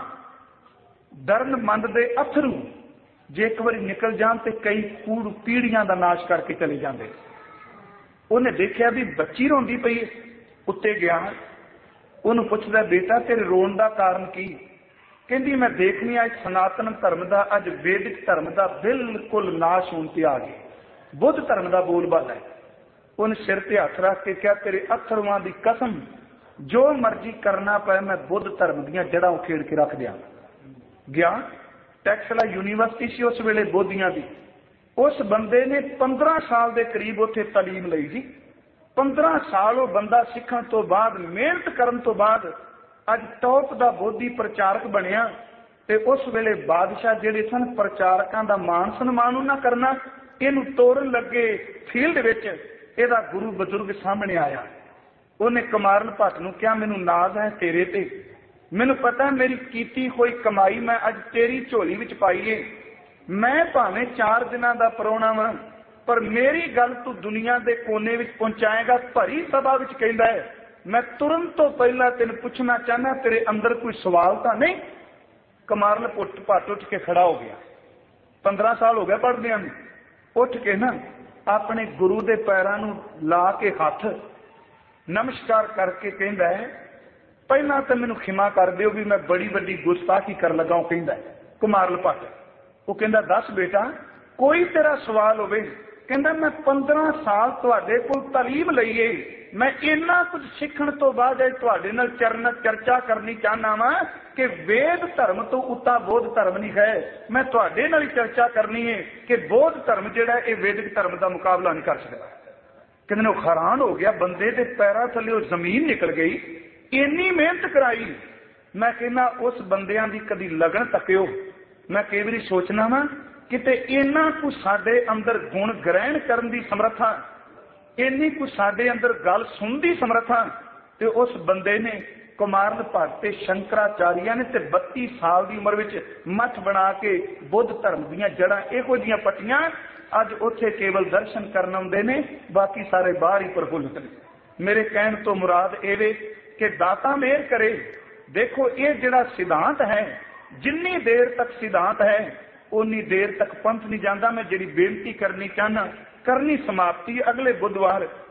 दर्दमंद दे अथरू जे एक बार निकल जान ते कई कूड़ पीढ़ियां का नाश करके चले जाते। उन्हें देखा भी बच्ची रोंदी पई, उत्ते गया, उन्होंने पुछदा बेटा तेरे रोन का कारण की? कहंदी मैं देखनी अज सनातन धर्म का, अज वैदिक धर्म का बिल्कुल नाश होने ते आ गए, बुद्ध धर्म का बोलबाला है। उन्हें सिर ते हथ रख के क्या तेरे अथरुआं की कसम, जो मर्जी करना पाए मैं बुद्ध धर्म दियां जड़ां उखेड़ के रख दियां। गया टैक्सला यूनिवर्सिटी सी उस वेले बोधियां दी। उस बंदे ने पंद्रह साल के करीब उत्थे तालीम लई जी। पंद्रह साल वो बंदा सीखण तो बाद, मेहनत करन तो बाद अज टॉप दा बोधी प्रचारक बनिया। ते उस वेले बादशाह जिहड़े सन प्रचारकां दा मान सन्मान उन्हां करना, इहनूं तोड़न लगे फील्ड विच इहदा गुरु बजुर्ग सामने आया। उन्हें कुमार लपाट नूं कहा मैनूं नाज है तेरे ते, मैनूं पता है मेरी कीती हुई कमाई मैं अज तेरी झोली विच पाई है। मैं भावें चार दिनां दा परौणा वां, पर मेरी गल तू दुनिया के कोने विच पहुंचाएगा। भरी सभा विच कहंदा है मैं तुरंत तो पहला तेन पूछना चाहना तेरे अंदर कोई सवाल तो नहीं? कुमार लपाट उठ के खड़ा हो गया। पंद्रह साल हो गए पढ़दियां नूं, उठ के ना ਆਪਣੇ ਗੁਰੂ ਦੇ ਪੈਰਾਂ ਨੂੰ ਲਾ ਕੇ ਹੱਥ ਨਮਸਕਾਰ ਕਰਕੇ ਕਹਿੰਦਾ ਹੈ, ਪਹਿਲਾਂ ਤਾਂ ਮੈਨੂੰ ਖਿਮਾ ਕਰ ਦਿਓ ਵੀ ਮੈਂ ਬੜੀ ਵੱਡੀ ਗੁਸਤਾਖੀ ਕਰਨ ਲੱਗਾ। ਉਹ ਕਹਿੰਦਾ ਕੁਮਾਰਲ ਭੱਟ, ਉਹ ਕਹਿੰਦਾ ਦੱਸ ਬੇਟਾ ਕੋਈ ਤੇਰਾ ਸਵਾਲ ਹੋਵੇ। ਕਹਿੰਦਾ ਮੈਂ ਪੰਦਰਾਂ ਸਾਲ ਤੁਹਾਡੇ ਕੋਲ ਤਾਲੀਮ ਲਈਏ, ਮੈਂ ਇੰਨਾ ਕੁਝ ਸਿੱਖਣ ਤੋਂ ਬਾਅਦ ਇਹ ਤੁਹਾਡੇ ਨਾਲ ਚਰਨ ਚਰਚਾ ਕਰਨੀ ਚਾਹੁੰਦਾ ਵਾਂ ਕਿ ਵੇਦ ਧਰਮ ਤੋਂ ਉੱਤਾ ਬੋਧ ਧਰਮ ਨਹੀਂ ਹੈ। ਮੈਂ ਤੁਹਾਡੇ ਨਾਲ ਹੀ ਚਰਚਾ ਕਰਨੀ ਹੈ ਕਿ ਬੋਧ ਧਰਮ ਜਿਹੜਾ ਇਹ ਵੈਦਿਕ ਧਰਮ ਦਾ ਮੁਕਾਬਲਾ ਨਹੀਂ ਕਰ ਸਕਦਾ। ਕਹਿੰਦੇ ਉਹ ਹੈਰਾਨ ਹੋ ਗਿਆ, ਬੰਦੇ ਦੇ ਪੈਰਾਂ ਥੱਲੇ ਉਹ ਜ਼ਮੀਨ ਨਿਕਲ ਗਈ, ਇੰਨੀ ਮਿਹਨਤ ਕਰਾਈ। ਮੈਂ ਕਹਿੰਦਾ ਉਸ ਬੰਦਿਆਂ ਦੀ ਕਦੀ ਲਗਨ ਤੱਕਿਓ। ਮੈਂ ਕਈ ਵਾਰੀ ਸੋਚਣਾ ਵਾ ਕਿਤੇ ਇੰਨਾ ਕੁ ਸਾਡੇ ਅੰਦਰ ਗੁਣ ਗ੍ਰਹਿਣ ਕਰਨ ਦੀ ਸਮਰੱਥਾ, ਇੰਨੀ ਕੁ ਸਾਡੇ ਅੰਦਰ ਗੱਲ ਸੁਣਨ ਦੀ ਸਮਰੱਥਾ, ਤੇ ਉਸ ਬੰਦੇ ਨੇ ਕੁਮਾਰਲ ਭੱਟ ਤੇ ਸ਼ੰਕਰਾਚਾਰੀਆ ਨੇ ਤੇ ਬੱਤੀ ਸਾਲ ਦੀ ਉਮਰ ਵਿੱਚ ਮੱਠ ਬਣਾ ਕੇ ਬੁੱਧ ਧਰਮ ਦੀਆਂ ਜੜ੍ਹਾਂ ਇਹੋ ਜਿਹੀਆਂ ਪੱਟੀਆਂ। ਅੱਜ ਉੱਥੇ ਕੇਵਲ ਦਰਸ਼ਨ ਕਰਨ ਆਉਂਦੇ ਨੇ, ਬਾਕੀ ਸਾਰੇ ਬਾਹਰ ਹੀ ਪ੍ਰਫੁੱਲਤ ਨੇ। ਮੇਰੇ ਕਹਿਣ ਤੋਂ ਮੁਰਾਦ ਇਹ ਵੇ ਕਿ ਦਾਤਾ ਮਿਹਰ ਕਰੇ। ਦੇਖੋ ਇਹ ਜਿਹੜਾ ਸਿਧਾਂਤ ਹੈ, ਜਿੰਨੀ ਦੇਰ ਤੱਕ ਸਿਧਾਂਤ ਹੈ ਉਨੀ ਦੇਰ ਤੱਕ ਪੰਥ ਨਹੀਂ ਜਾਂਦਾ। ਮੈਂ ਜਿਹੜੀ ਬੇਨਤੀ ਕਰਨੀ ਚਾਹਨਾ ਕਰਨੀ ਸਮਾਪਤੀ ਅਗਲੇ ਬੁੱਧਵਾਰ